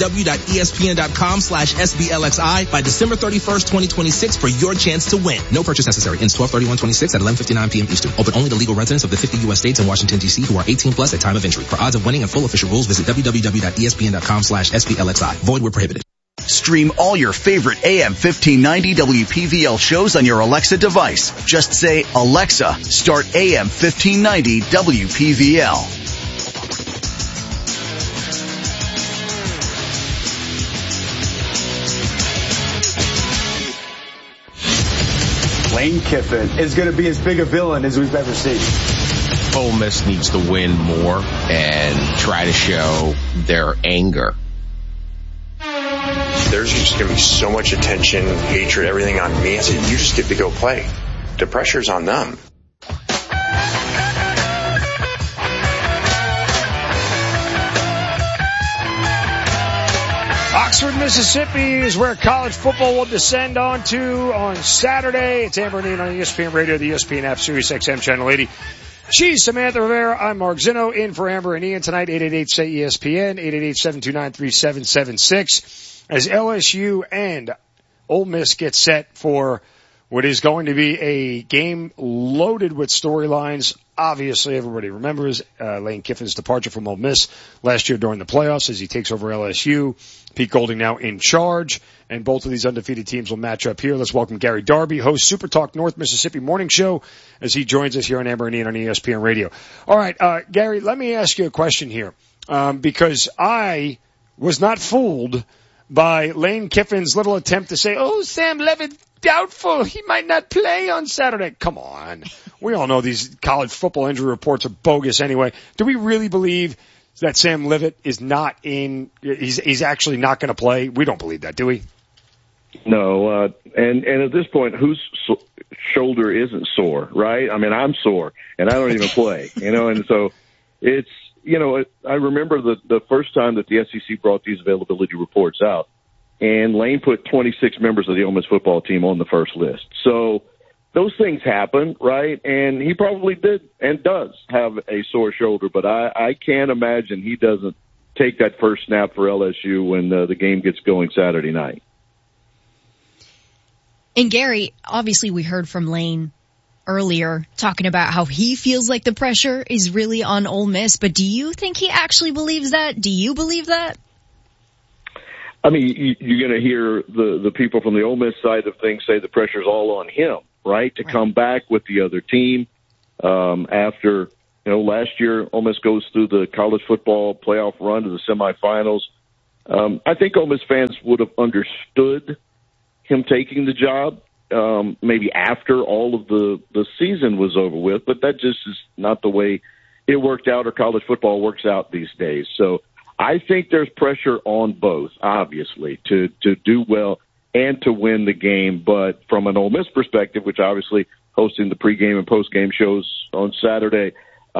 Speaker 29: www.espn.com/SBLXI by December 31st, 2026 for your chance to win. No purchase necessary. Ends 12/31/26 at 11:59 p.m. Eastern. Open only to legal residents of the 50 U.S. states and Washington, D.C. who are 18 plus at time of entry. For odds of winning and full official rules, visit www.espn.com/SBLXI. Void where prohibited.
Speaker 11: Stream all your favorite AM 1590 WPVL shows on your Alexa device. Just say, Alexa, start AM 1590 WPVL.
Speaker 26: Lane Kiffin is going to be as big a villain as we've ever seen.
Speaker 30: Ole Miss needs to win more and try to show their anger.
Speaker 31: There's just going to be so much attention, hatred, everything on me. I said, you just get to go play. The pressure's on them.
Speaker 13: Oxford, Mississippi is where college football will descend onto on Saturday. It's Amber and Ian on ESPN Radio, the ESPN app, Sirius XM Channel 80. She's Samantha Rivera. I'm Mark Zinno in for Amber and Ian tonight. 888-SAY-ESPN, 888-729-3776. As LSU and Ole Miss get set for what is going to be a game loaded with storylines. Obviously, everybody remembers Lane Kiffin's departure from Ole Miss last year during the playoffs as he takes over LSU. Pete Golding now in charge, and both of these undefeated teams will match up here. Let's welcome Gary Darby, host Super Talk North Mississippi Morning Show, as he joins us here on Amber and Ian on ESPN Radio. All right, Gary, let me ask you a question here, because I was not fooled by Lane Kiffin's little attempt to say, oh, Sam Levitt, doubtful. He might not play on Saturday. Come on. We all know these college football injury reports are bogus anyway. Do we really believe that Sam Levitt is not he's actually not going to play? We don't believe that, do we?
Speaker 32: No. And at this point, whose shoulder isn't sore, right? I mean, I'm sore and I don't even play, and so it's, I remember the first time that the SEC brought these availability reports out, and Lane put 26 members of the Ole Miss football team on the first list. So those things happen, right? And he probably did and does have a sore shoulder, but I can't imagine he doesn't take that first snap for LSU when the game gets going Saturday night.
Speaker 14: And Gary, obviously we heard from Lane earlier talking about how he feels like the pressure is really on Ole Miss, but do you think he actually believes that? Do you believe that?
Speaker 32: I mean, you're going to hear the people from the Ole Miss side of things say the pressure's all on him, right? To come back with the other team after, last year Ole Miss goes through the college football playoff run to the semifinals. I think Ole Miss fans would have understood him taking the job maybe after all of the season was over with, but that just is not the way it worked out or college football works out these days. So I think there's pressure on both, obviously, to do well and to win the game. But from an Ole Miss perspective, which obviously hosting the pregame and postgame shows on Saturday,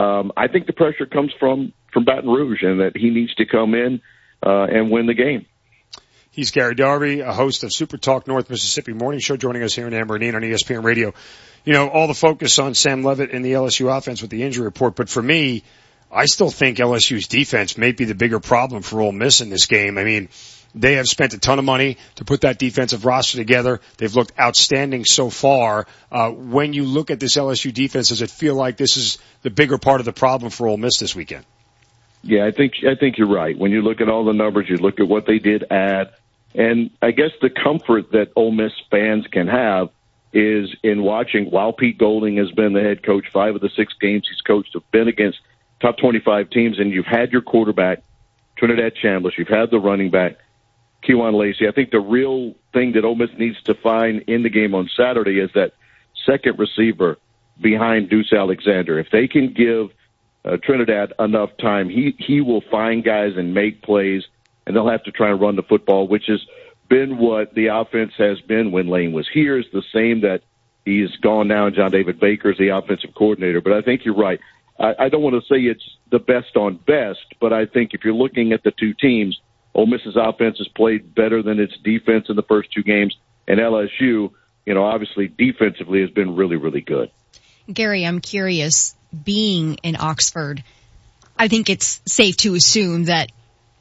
Speaker 32: I think the pressure comes from Baton Rouge and that he needs to come in and win the game.
Speaker 13: He's Gary Darby, a host of Super Talk North Mississippi Morning Show, joining us here in Amber and Ian on ESPN Radio. All the focus on Sam Leavitt and the LSU offense with the injury report, but for me, I still think LSU's defense may be the bigger problem for Ole Miss in this game. I mean, they have spent a ton of money to put that defensive roster together. They've looked outstanding so far. When you look at this LSU defense, does it feel like this is the bigger part of the problem for Ole Miss this weekend?
Speaker 32: Yeah, I think you're right. When you look at all the numbers, you look at what they did add, and I guess the comfort that Ole Miss fans can have is in watching, while Pete Golding has been the head coach, 5 of the 6 games he's coached have been against top 25 teams, and you've had your quarterback, Trinidad Chambliss, you've had the running back, Kejuan Lacey. I think the real thing that Ole Miss needs to find in the game on Saturday is that second receiver behind Deuce Alexander. If they can give Trinidad enough time, he will find guys and make plays, and they'll have to try and run the football, which has been what the offense has been when Lane was here. Is the same that he's gone now, and John David Baker is the offensive coordinator. But I think you're right. I don't want to say it's the best on best, but I think if you're looking at the two teams, Ole Miss's offense has played better than its defense in the first 2 games, and LSU, obviously defensively has been really, really good.
Speaker 14: Gary, I'm curious, being in Oxford, I think it's safe to assume that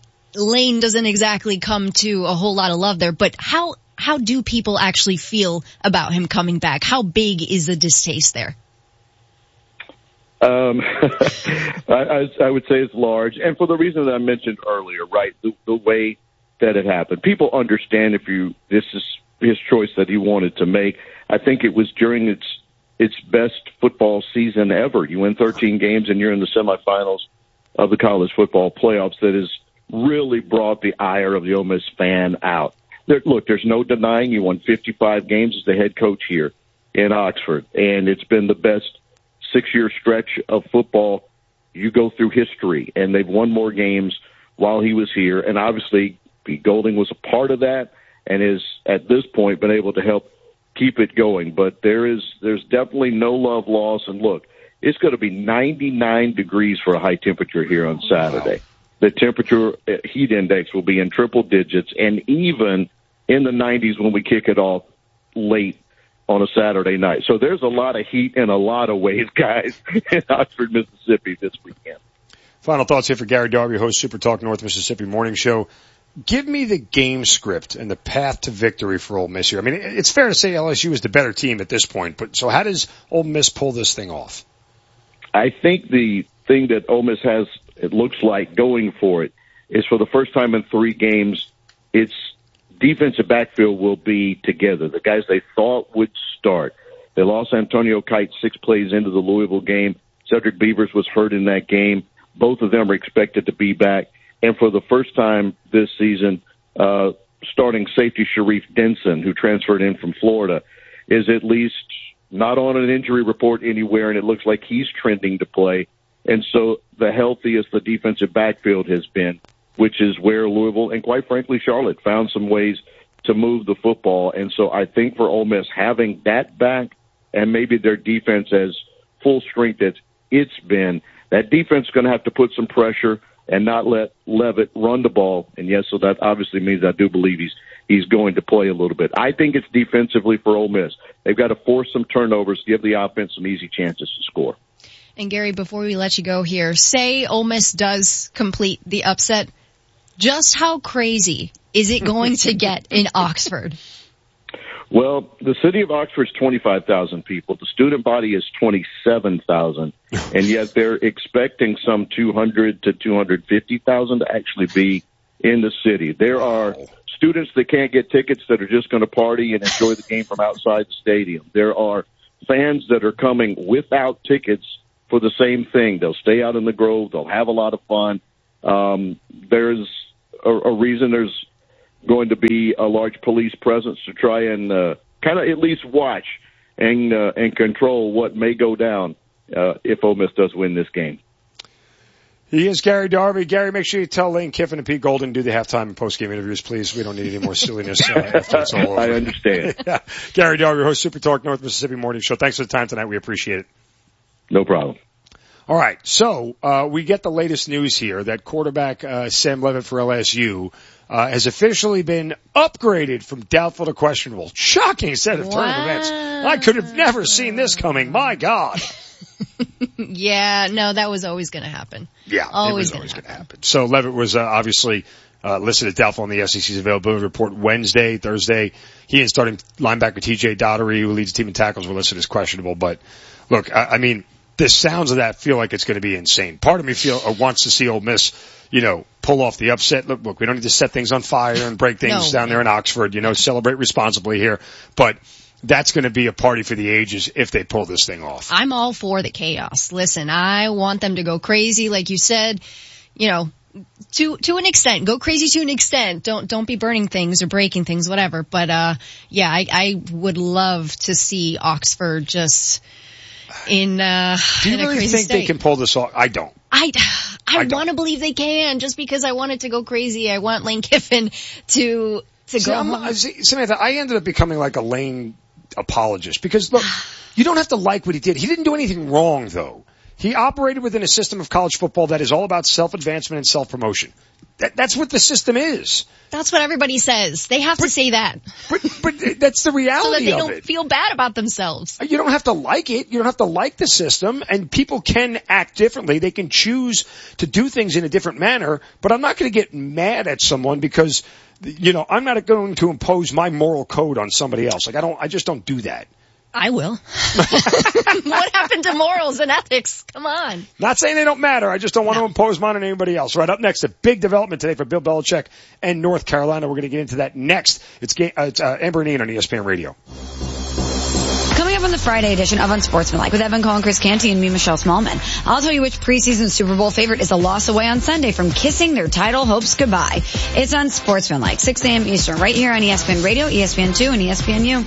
Speaker 14: Lane doesn't exactly come to a whole lot of love there, but how do people actually feel about him coming back? How big is the distaste there?
Speaker 32: I would say it's large, and for the reason that I mentioned earlier, right? The way that it happened, people understand this is his choice that he wanted to make. I think it was during its best football season ever. You win 13 games and you're in the semifinals of the college football playoffs. That has really brought the ire of the Ole Miss fan out. Look, there's no denying you won 55 games as the head coach here in Oxford, and it's been the best 6-year stretch of football you go through history, and they've won more games while he was here. And obviously, Pete Golding was a part of that and is, at this point, been able to help keep it going. But there's definitely no love lost. And look, it's going to be 99 degrees for a high temperature here on Saturday. Wow. The temperature heat index will be in triple digits, and even in the 90s when we kick it off late on a Saturday night. So there's a lot of heat in a lot of ways, guys, in Oxford, Mississippi this weekend.
Speaker 13: Final thoughts here for Gary Darby, host Super Talk North Mississippi Morning Show. Give me the game script and the path to victory for Ole Miss here. I mean, it's fair to say LSU is the better team at this point, but so how does Ole Miss pull this thing off?
Speaker 32: I think the thing that Ole Miss has, it looks like, going for it is for the first time in 3 games, its defensive backfield will be together. The guys they thought would start. They lost Antonio Kite 6 plays into the Louisville game. Cedric Beavers was hurt in that game. Both of them are expected to be back. And for the first time this season, starting safety Sharif Denson, who transferred in from Florida, is at least not on an injury report anywhere, and it looks like he's trending to play. And so the healthiest the defensive backfield has been, which is where Louisville and, quite frankly, Charlotte found some ways to move the football. And so I think for Ole Miss, having that back and maybe their defense as full strength as it's been, that defense is going to have to put some pressure and not let Levitt run the ball. And yes, so that obviously means I do believe he's going to play a little bit. I think it's defensively for Ole Miss. They've got to force some turnovers, give the offense some easy chances to score.
Speaker 14: And Gary, before we let you go here, say Ole Miss does complete the upset. Just how crazy is it going to get in Oxford?
Speaker 32: Well, the city of Oxford is 25,000 people. The student body is 27,000, and yet they're expecting some 200 to 250,000 to actually be in the city. There are students that can't get tickets that are just going to party and enjoy the game from outside the stadium. There are fans that are coming without tickets for the same thing. They'll stay out in the Grove. They'll have a lot of fun. There's a reason there's going to be a large police presence to try and kind of at least watch and control what may go down if Ole Miss does win this game.
Speaker 13: He is Gary Darby. Gary, make sure you tell Lane Kiffin and Pete Golden to do the halftime and postgame interviews, please. We don't need any more silliness after it's all over.
Speaker 32: I understand.
Speaker 13: Yeah. Gary Darby, host Super Talk North Mississippi Morning Show. Thanks for the time tonight. We appreciate it.
Speaker 32: No problem.
Speaker 13: All right, so we get the latest news here that quarterback Sam Levitt for LSU has officially been upgraded from doubtful to questionable. Shocking set of turn of events. I could have never seen this coming. My God.
Speaker 14: Yeah, no, that was always going to happen.
Speaker 13: Yeah,
Speaker 14: always
Speaker 13: going to happen. So Levitt was obviously listed as doubtful on the SEC's availability report Wednesday, Thursday. He and starting linebacker T.J. Daugherty, who leads the team in tackles, were listed as questionable. But look, I mean, the sounds of that feel like it's going to be insane. Part of me wants to see Ole Miss, pull off the upset. Look, we don't need to set things on fire and break things down there in Oxford. Celebrate responsibly here. But that's going to be a party for the ages if they pull this thing off.
Speaker 14: I'm all for the chaos. Listen, I want them to go crazy, like you said. To an extent, go crazy to an extent. Don't be burning things or breaking things, whatever. But I would love to see Oxford just in
Speaker 13: Do you
Speaker 14: in a
Speaker 13: really
Speaker 14: crazy
Speaker 13: think
Speaker 14: state.
Speaker 13: they can pull this off? I don't.
Speaker 14: I want to believe they can, just because I want it to go crazy. I want Lane Kiffin to go home.
Speaker 13: Samantha, I ended up becoming like a Lane apologist because look, you don't have to like what he did. He didn't do anything wrong though. He operated within a system of college football that is all about self-advancement and self-promotion. That's what the system is.
Speaker 14: That's what everybody says. They have to say that.
Speaker 13: But that's the reality
Speaker 14: so that they
Speaker 13: of
Speaker 14: don't
Speaker 13: it.
Speaker 14: feel bad about themselves.
Speaker 13: You don't have to like it. You don't have to like the system. And people can act differently. They can choose to do things in a different manner. But I'm not going to get mad at someone because, I'm not going to impose my moral code on somebody else. I just don't do that.
Speaker 14: I will. What happened to morals and ethics? Come on.
Speaker 13: Not saying they don't matter. I just don't want to impose mine on anybody else. Right up next, a big development today for Bill Belichick and North Carolina. We're going to get into that next. It's Amber and Ian on ESPN Radio.
Speaker 1: Coming up on the Friday edition of Unsportsmanlike with Evan Cohen, Chris Canty, and me, Michelle Smallman. I'll tell you which preseason Super Bowl favorite is a loss away on Sunday from kissing their title hopes goodbye. It's Unsportsmanlike, 6 a.m. Eastern, right here on ESPN Radio, ESPN2, and ESPNU.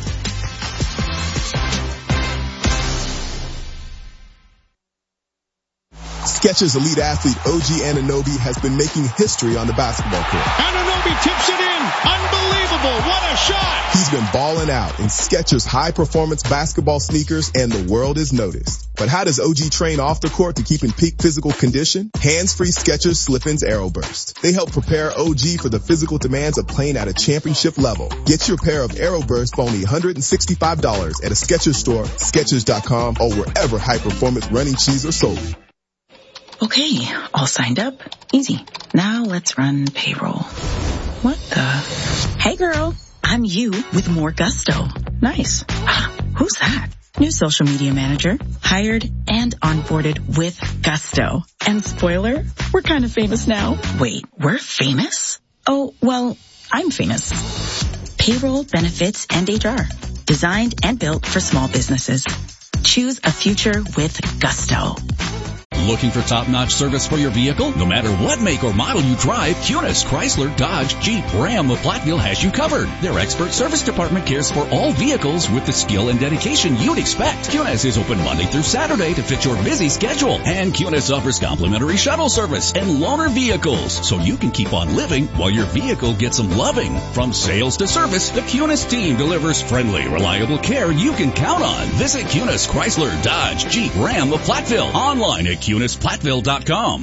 Speaker 2: Skechers elite athlete OG Anunoby has been making history on the basketball court.
Speaker 3: Anunoby tips it in. Unbelievable. What a shot.
Speaker 2: He's been balling out in Skechers high-performance basketball sneakers, and the world has noticed. But how does OG train off the court to keep in peak physical condition? Hands-free Skechers Slip-ins Aeroburst. They help prepare OG for the physical demands of playing at a championship level. Get your pair of Aeroburst for only $165 at a Skechers store, Skechers.com, or wherever high-performance running shoes are sold.
Speaker 5: Okay, all signed up. Easy. Now let's run payroll. What the? Hey girl, I'm you with more gusto. Nice. Who's that? New social media manager. Hired and onboarded with gusto. And spoiler, we're kind of famous now. Wait, we're famous? Oh, well, I'm famous. Payroll, benefits, and HR. Designed and built for small businesses. Choose a future with gusto.
Speaker 16: Looking for top-notch service for your vehicle? No matter what make or model you drive, Kunis, Chrysler, Dodge, Jeep, Ram of Platteville has you covered. Their expert service department cares for all vehicles with the skill and dedication you'd expect. Kunis is open Monday through Saturday to fit your busy schedule. And Kunis offers complimentary shuttle service and loaner vehicles, so you can keep on living while your vehicle gets some loving. From sales to service, the Kunis team delivers friendly, reliable care you can count on. Visit Kunis, Chrysler, Dodge, Jeep, Ram of Platteville. Online at KunisPlattville.com.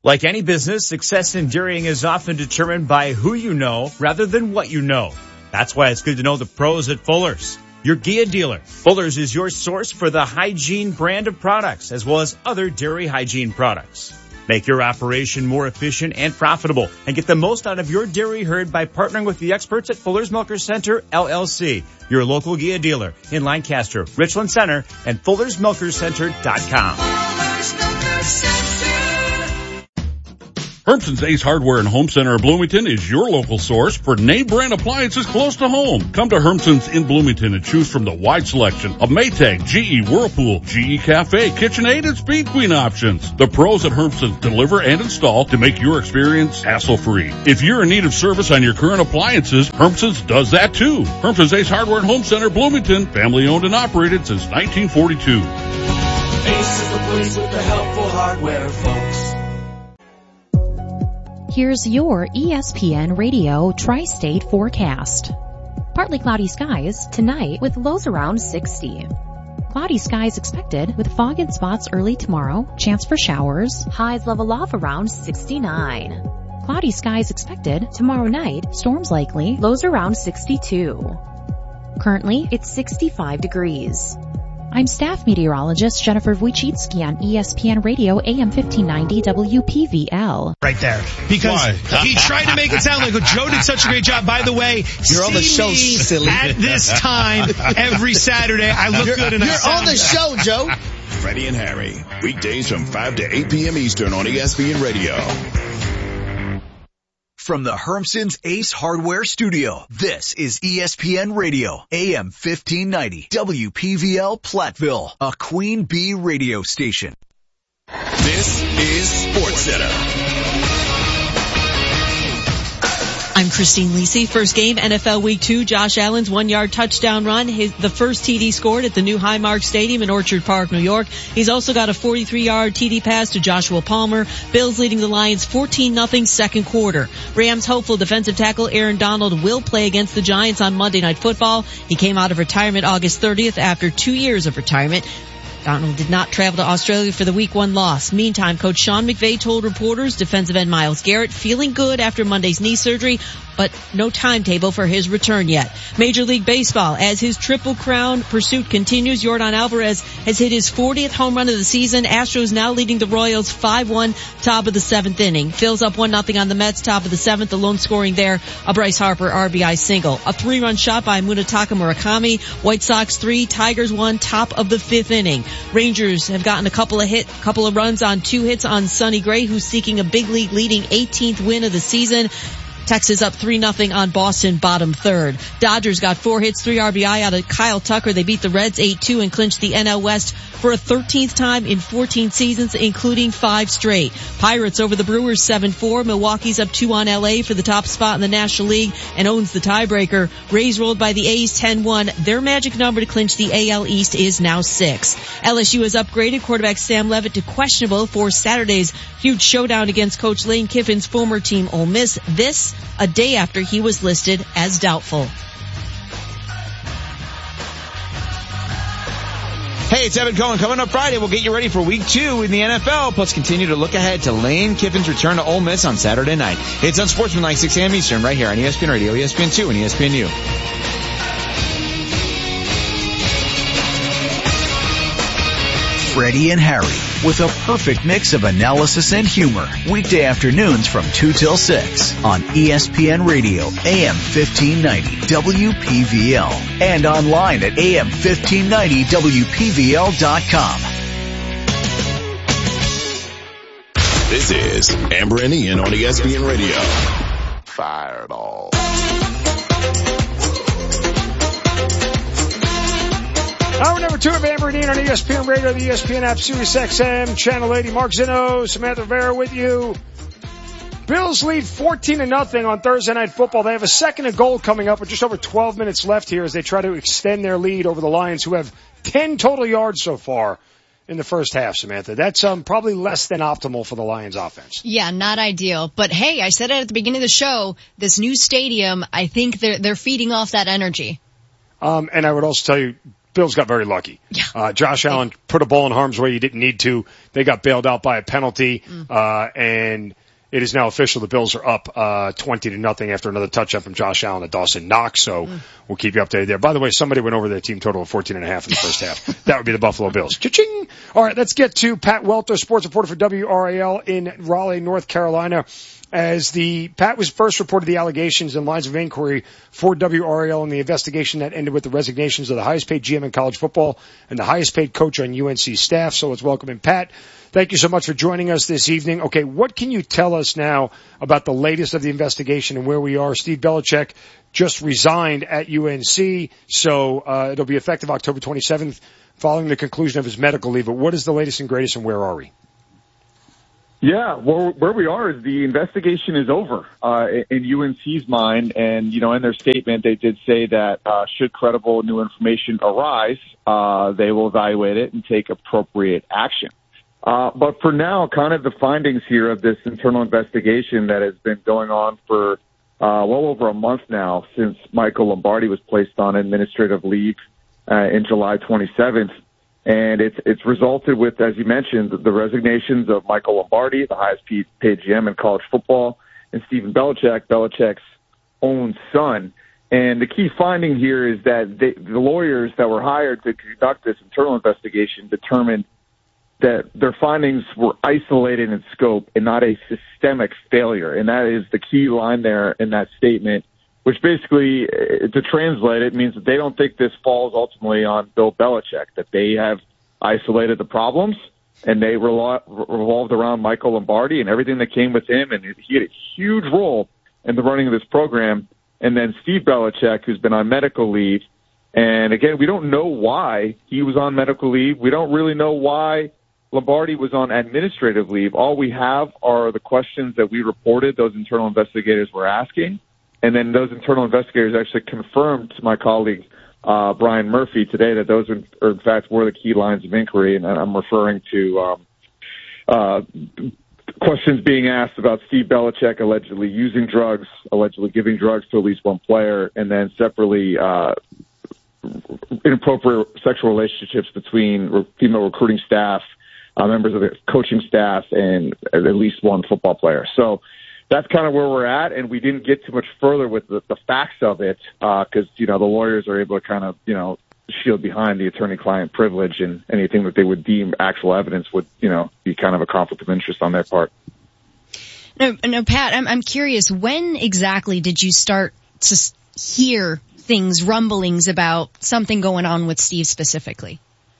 Speaker 4: Like any business, success in dairying is often determined by who you know rather than what you know. That's why it's good to know the pros at Fuller's, your Gia dealer. Fuller's is your source for the hygiene brand of products, as well as other dairy hygiene products. Make your operation more efficient and profitable, and get the most out of your dairy herd by partnering with the experts at Fuller's Milkers Center, LLC, your local Gia dealer in Lancaster, Richland Center, and FullersMilkersCenter.com.
Speaker 6: Hermson's Ace Hardware and Home Center in Bloomington is your local source for name brand appliances close to home. Come to Hermson's in Bloomington and choose from the wide selection of Maytag, GE, Whirlpool, GE Cafe, KitchenAid, and Speed Queen options. The pros at Hermson's deliver and install to make your experience hassle-free. If you're in need of service on your current appliances, Hermson's does that too. Hermson's Ace Hardware and Home Center, Bloomington, family owned and operated since 1942.
Speaker 7: Ace is the place with the helpful hardware, folks.
Speaker 17: Here's your ESPN Radio Tri-State forecast. Partly cloudy skies tonight with lows around 60. Cloudy skies expected with fog in spots early tomorrow, chance for showers, highs level off around 69. Cloudy skies expected tomorrow night, storms likely, lows around 62. Currently, it's 65 degrees. I'm staff meteorologist Jennifer Wojcicki on ESPN Radio AM 1590 WPVL.
Speaker 19: Right there. Because he tried to make it sound like Joe did such a great job. By the way,
Speaker 12: you're on the show, silly.
Speaker 19: At this time, every Saturday, I look good and I
Speaker 12: You're on the show, Joe.
Speaker 15: Freddie and Harry, weekdays from 5 to 8 p.m. Eastern on ESPN Radio.
Speaker 11: From the Hermson's Ace Hardware Studio, this is ESPN Radio, AM 1590, WPVL Platteville, a Queen Bee radio station.
Speaker 15: This is SportsCenter.
Speaker 20: I'm Christine Lisi. First game, NFL Week 2, Josh Allen's 1-yard touchdown run. The first TD scored at the new Highmark Stadium in Orchard Park, New York. He's also got a 43-yard TD pass to Joshua Palmer. Bills leading the Lions 14-0 second quarter. Rams hopeful defensive tackle Aaron Donald will play against the Giants on Monday Night Football. He came out of retirement August 30th after 2 years of retirement. Donald did not travel to Australia for the Week 1 loss. Meantime, Coach Sean McVay told reporters defensive end Myles Garrett feeling good after Monday's knee surgery, but no timetable for his return yet. Major League Baseball, as his Triple Crown pursuit continues, Yordan Alvarez has hit his 40th home run of the season. Astros now leading the Royals 5-1, top of the 7th inning. Phil's up 1-0 on the Mets, top of the 7th, alone scoring there, a Bryce Harper RBI single. A 3-run shot by Munetaka Murakami. White Sox 3, Tigers 1, top of the 5th inning. Rangers have gotten a couple of runs on 2 hits on Sonny Gray, who's seeking a big league leading 18th win of the season. Texas up 3-0 on Boston, bottom third. Dodgers got 4 hits, 3 RBI out of Kyle Tucker. They beat the Reds 8-2 and clinched the NL West for a 13th time in 14 seasons, including 5 straight. Pirates over the Brewers 7-4. Milwaukee's up 2 on LA for the top spot in the National League and owns the tiebreaker. Rays rolled by the A's 10-1. Their magic number to clinch the AL East is now 6. LSU has upgraded quarterback Sam Levitt to questionable for Saturday's huge showdown against Coach Lane Kiffin's former team Ole Miss. This a day after he was listed as doubtful.
Speaker 21: Hey, it's Evan Cohen. Coming up Friday, we'll get you ready for Week 2 in the NFL, plus continue to look ahead to Lane Kiffin's return to Ole Miss on Saturday night. It's Unsportsmanlike 6 a.m. Eastern, right here on ESPN Radio, ESPN2, and ESPNU.
Speaker 11: Freddie and Harry, with a perfect mix of analysis and humor. Weekday afternoons from 2 till 6 on ESPN Radio, AM 1590, WPVL, and online at AM1590WPVL.com.
Speaker 15: This is Amber and Ian on ESPN Radio. Fireball.
Speaker 13: Hour number 2 of Amber and Ian on ESPN Radio, the ESPN app, Sirius XM, Channel 80. Mark Zinno, Samantha Rivera with you. Bills lead 14-0 on Thursday Night Football. They have a second and goal coming up with just over 12 minutes left here as they try to extend their lead over the Lions, who have 10 total yards so far in the first half, Samantha. That's probably less than optimal for the Lions offense.
Speaker 14: Yeah, not ideal. But hey, I said it at the beginning of the show, this new stadium, I think they're feeding off that energy.
Speaker 13: And I would also tell you, Bills got very lucky. Josh Allen put a ball in harm's way he didn't need to. They got bailed out by a penalty, and it is now official. The Bills are up 20-0 after another touchdown from Josh Allen to Dawson Knox. So we'll keep you updated there. By the way, somebody went over their team total of 14.5 in the first half. That would be the Buffalo Bills. Cha-ching! All right, let's get to Pat Welter, sports reporter for WRAL in Raleigh, North Carolina. As Pat was first reported the allegations and lines of inquiry for WRAL in the investigation that ended with the resignations of the highest paid GM in college football and the highest paid coach on UNC staff. So let's welcome in Pat. Thank you so much for joining us this evening. Okay, what can you tell us now about the latest of the investigation and where we are? Steve Belichick just resigned at UNC, so it'll be effective October 27th following the conclusion of his medical leave. But what is the latest and greatest, and where are we?
Speaker 8: Yeah, well, where we are is the investigation is over in UNC's mind, and in their statement they did say that should credible new information arise, they will evaluate it and take appropriate action. But for now, kind of the findings here of this internal investigation that has been going on for well over a month now since Michael Lombardi was placed on administrative leave in July 27th. And it's resulted with, as you mentioned, the resignations of Michael Lombardi, the highest paid GM in college football, and Stephen Belichick, Belichick's own son. And the key finding here is that the lawyers that were hired to conduct this internal investigation determined that their findings were isolated in scope and not a systemic failure. And that is the key line there in that statement, which basically, to translate it, means that they don't think this falls ultimately on Bill Belichick, that they have isolated the problems and they revolved around Michael Lombardi and everything that came with him, and he had a huge role in the running of this program. And then Steve Belichick, who's been on medical leave, and again, we don't know why he was on medical leave. We don't really know why Lombardi was on administrative leave. All we have are the questions that we reported those internal investigators were asking. And then those internal investigators actually confirmed to my colleague, Brian Murphy, today that those, are, in fact, were the key lines of inquiry. And I'm referring to questions being asked about Steve Belichick allegedly using drugs, allegedly giving drugs to at least one player, and then separately inappropriate sexual relationships between female recruiting staff, members of the coaching staff, and at least one football player. So that's kind of where we're at, and we didn't get too much further with the facts of it because, the lawyers are able to kind of, shield behind the attorney-client privilege, and anything that they would deem actual evidence would, be kind of a conflict of interest on their part.
Speaker 14: No, Pat, I'm curious, when exactly did you start to hear things, rumblings about something going on with Steve specifically?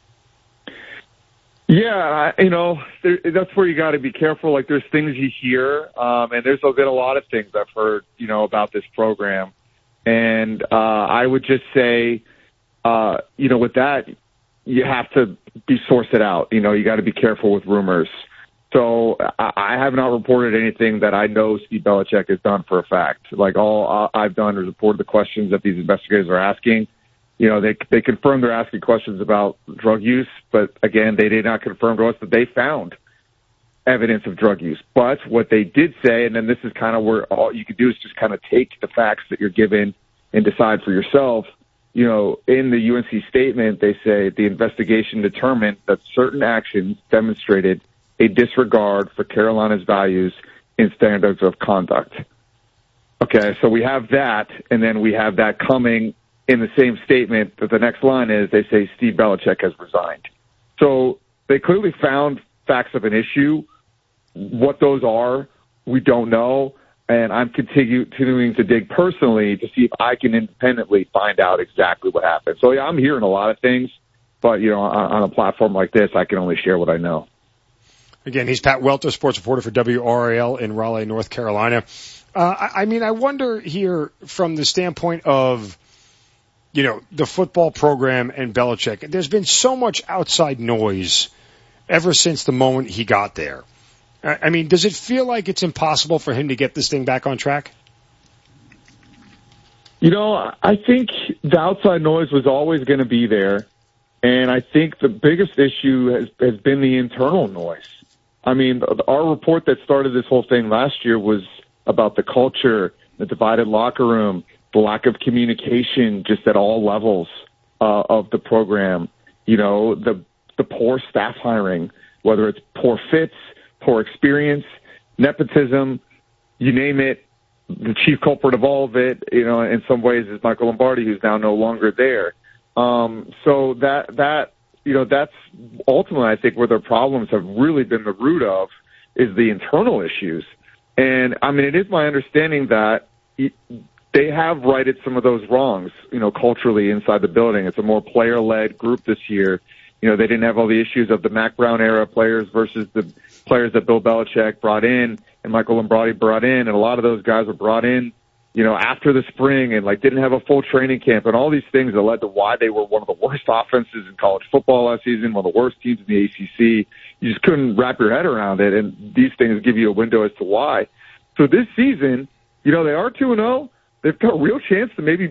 Speaker 8: Yeah, that's where you got to be careful. Like, there's things you hear, and there's been a lot of things I've heard, about this program. And I would just say, with that, you have to source it out. You got to be careful with rumors. So I have not reported anything that I know Steve Belichick has done for a fact. Like, all I've done is report the questions that these investigators are asking. They confirmed they're asking questions about drug use, but again, they did not confirm to us that they found evidence of drug use. But what they did say, and then this is kind of where all you can do is just kind of take the facts that you're given and decide for yourself. In the UNC statement, they say the investigation determined that certain actions demonstrated a disregard for Carolina's values and standards of conduct. Okay, so we have that, and then we have that coming in the same statement, that the next line is they say Steve Belichick has resigned. So they clearly found facts of an issue. What those are, we don't know. And I'm continuing to dig personally to see if I can independently find out exactly what happened. So, yeah, I'm hearing a lot of things, but, on a platform like this, I can only share what I know.
Speaker 13: Again, he's Pat Welter, sports reporter for WRAL in Raleigh, North Carolina. I wonder here from the standpoint of, the football program and Belichick, there's been so much outside noise ever since the moment he got there. Does it feel like it's impossible for him to get this thing back on track?
Speaker 8: I think the outside noise was always going to be there. And I think the biggest issue has been the internal noise. Our report that started this whole thing last year was about the culture, the divided locker room, the lack of communication just at all levels of the program. You know, the poor staff hiring, whether it's poor fits, poor experience, nepotism, you name it. The chief culprit of all of it, you know, in some ways is Michael Lombardi, who's now no longer there. So that's ultimately, I think, where their problems have really been the root of is the internal issues. And I mean, it is my understanding that they have righted some of those wrongs, you know, culturally inside the building. It's a more player-led group this year. You know, they didn't have all the issues of the Mac Brown era players versus the players that Bill Belichick brought in and Michael Lombardi brought in. And a lot of those guys were brought in, you know, after the spring and, like, didn't have a full training camp and all these things that led to why they were one of the worst offenses in college football last season, one of the worst teams in the ACC. You just couldn't wrap your head around it, and these things give you a window as to why. So this season, you know, they are 2-0. They've got a real chance to maybe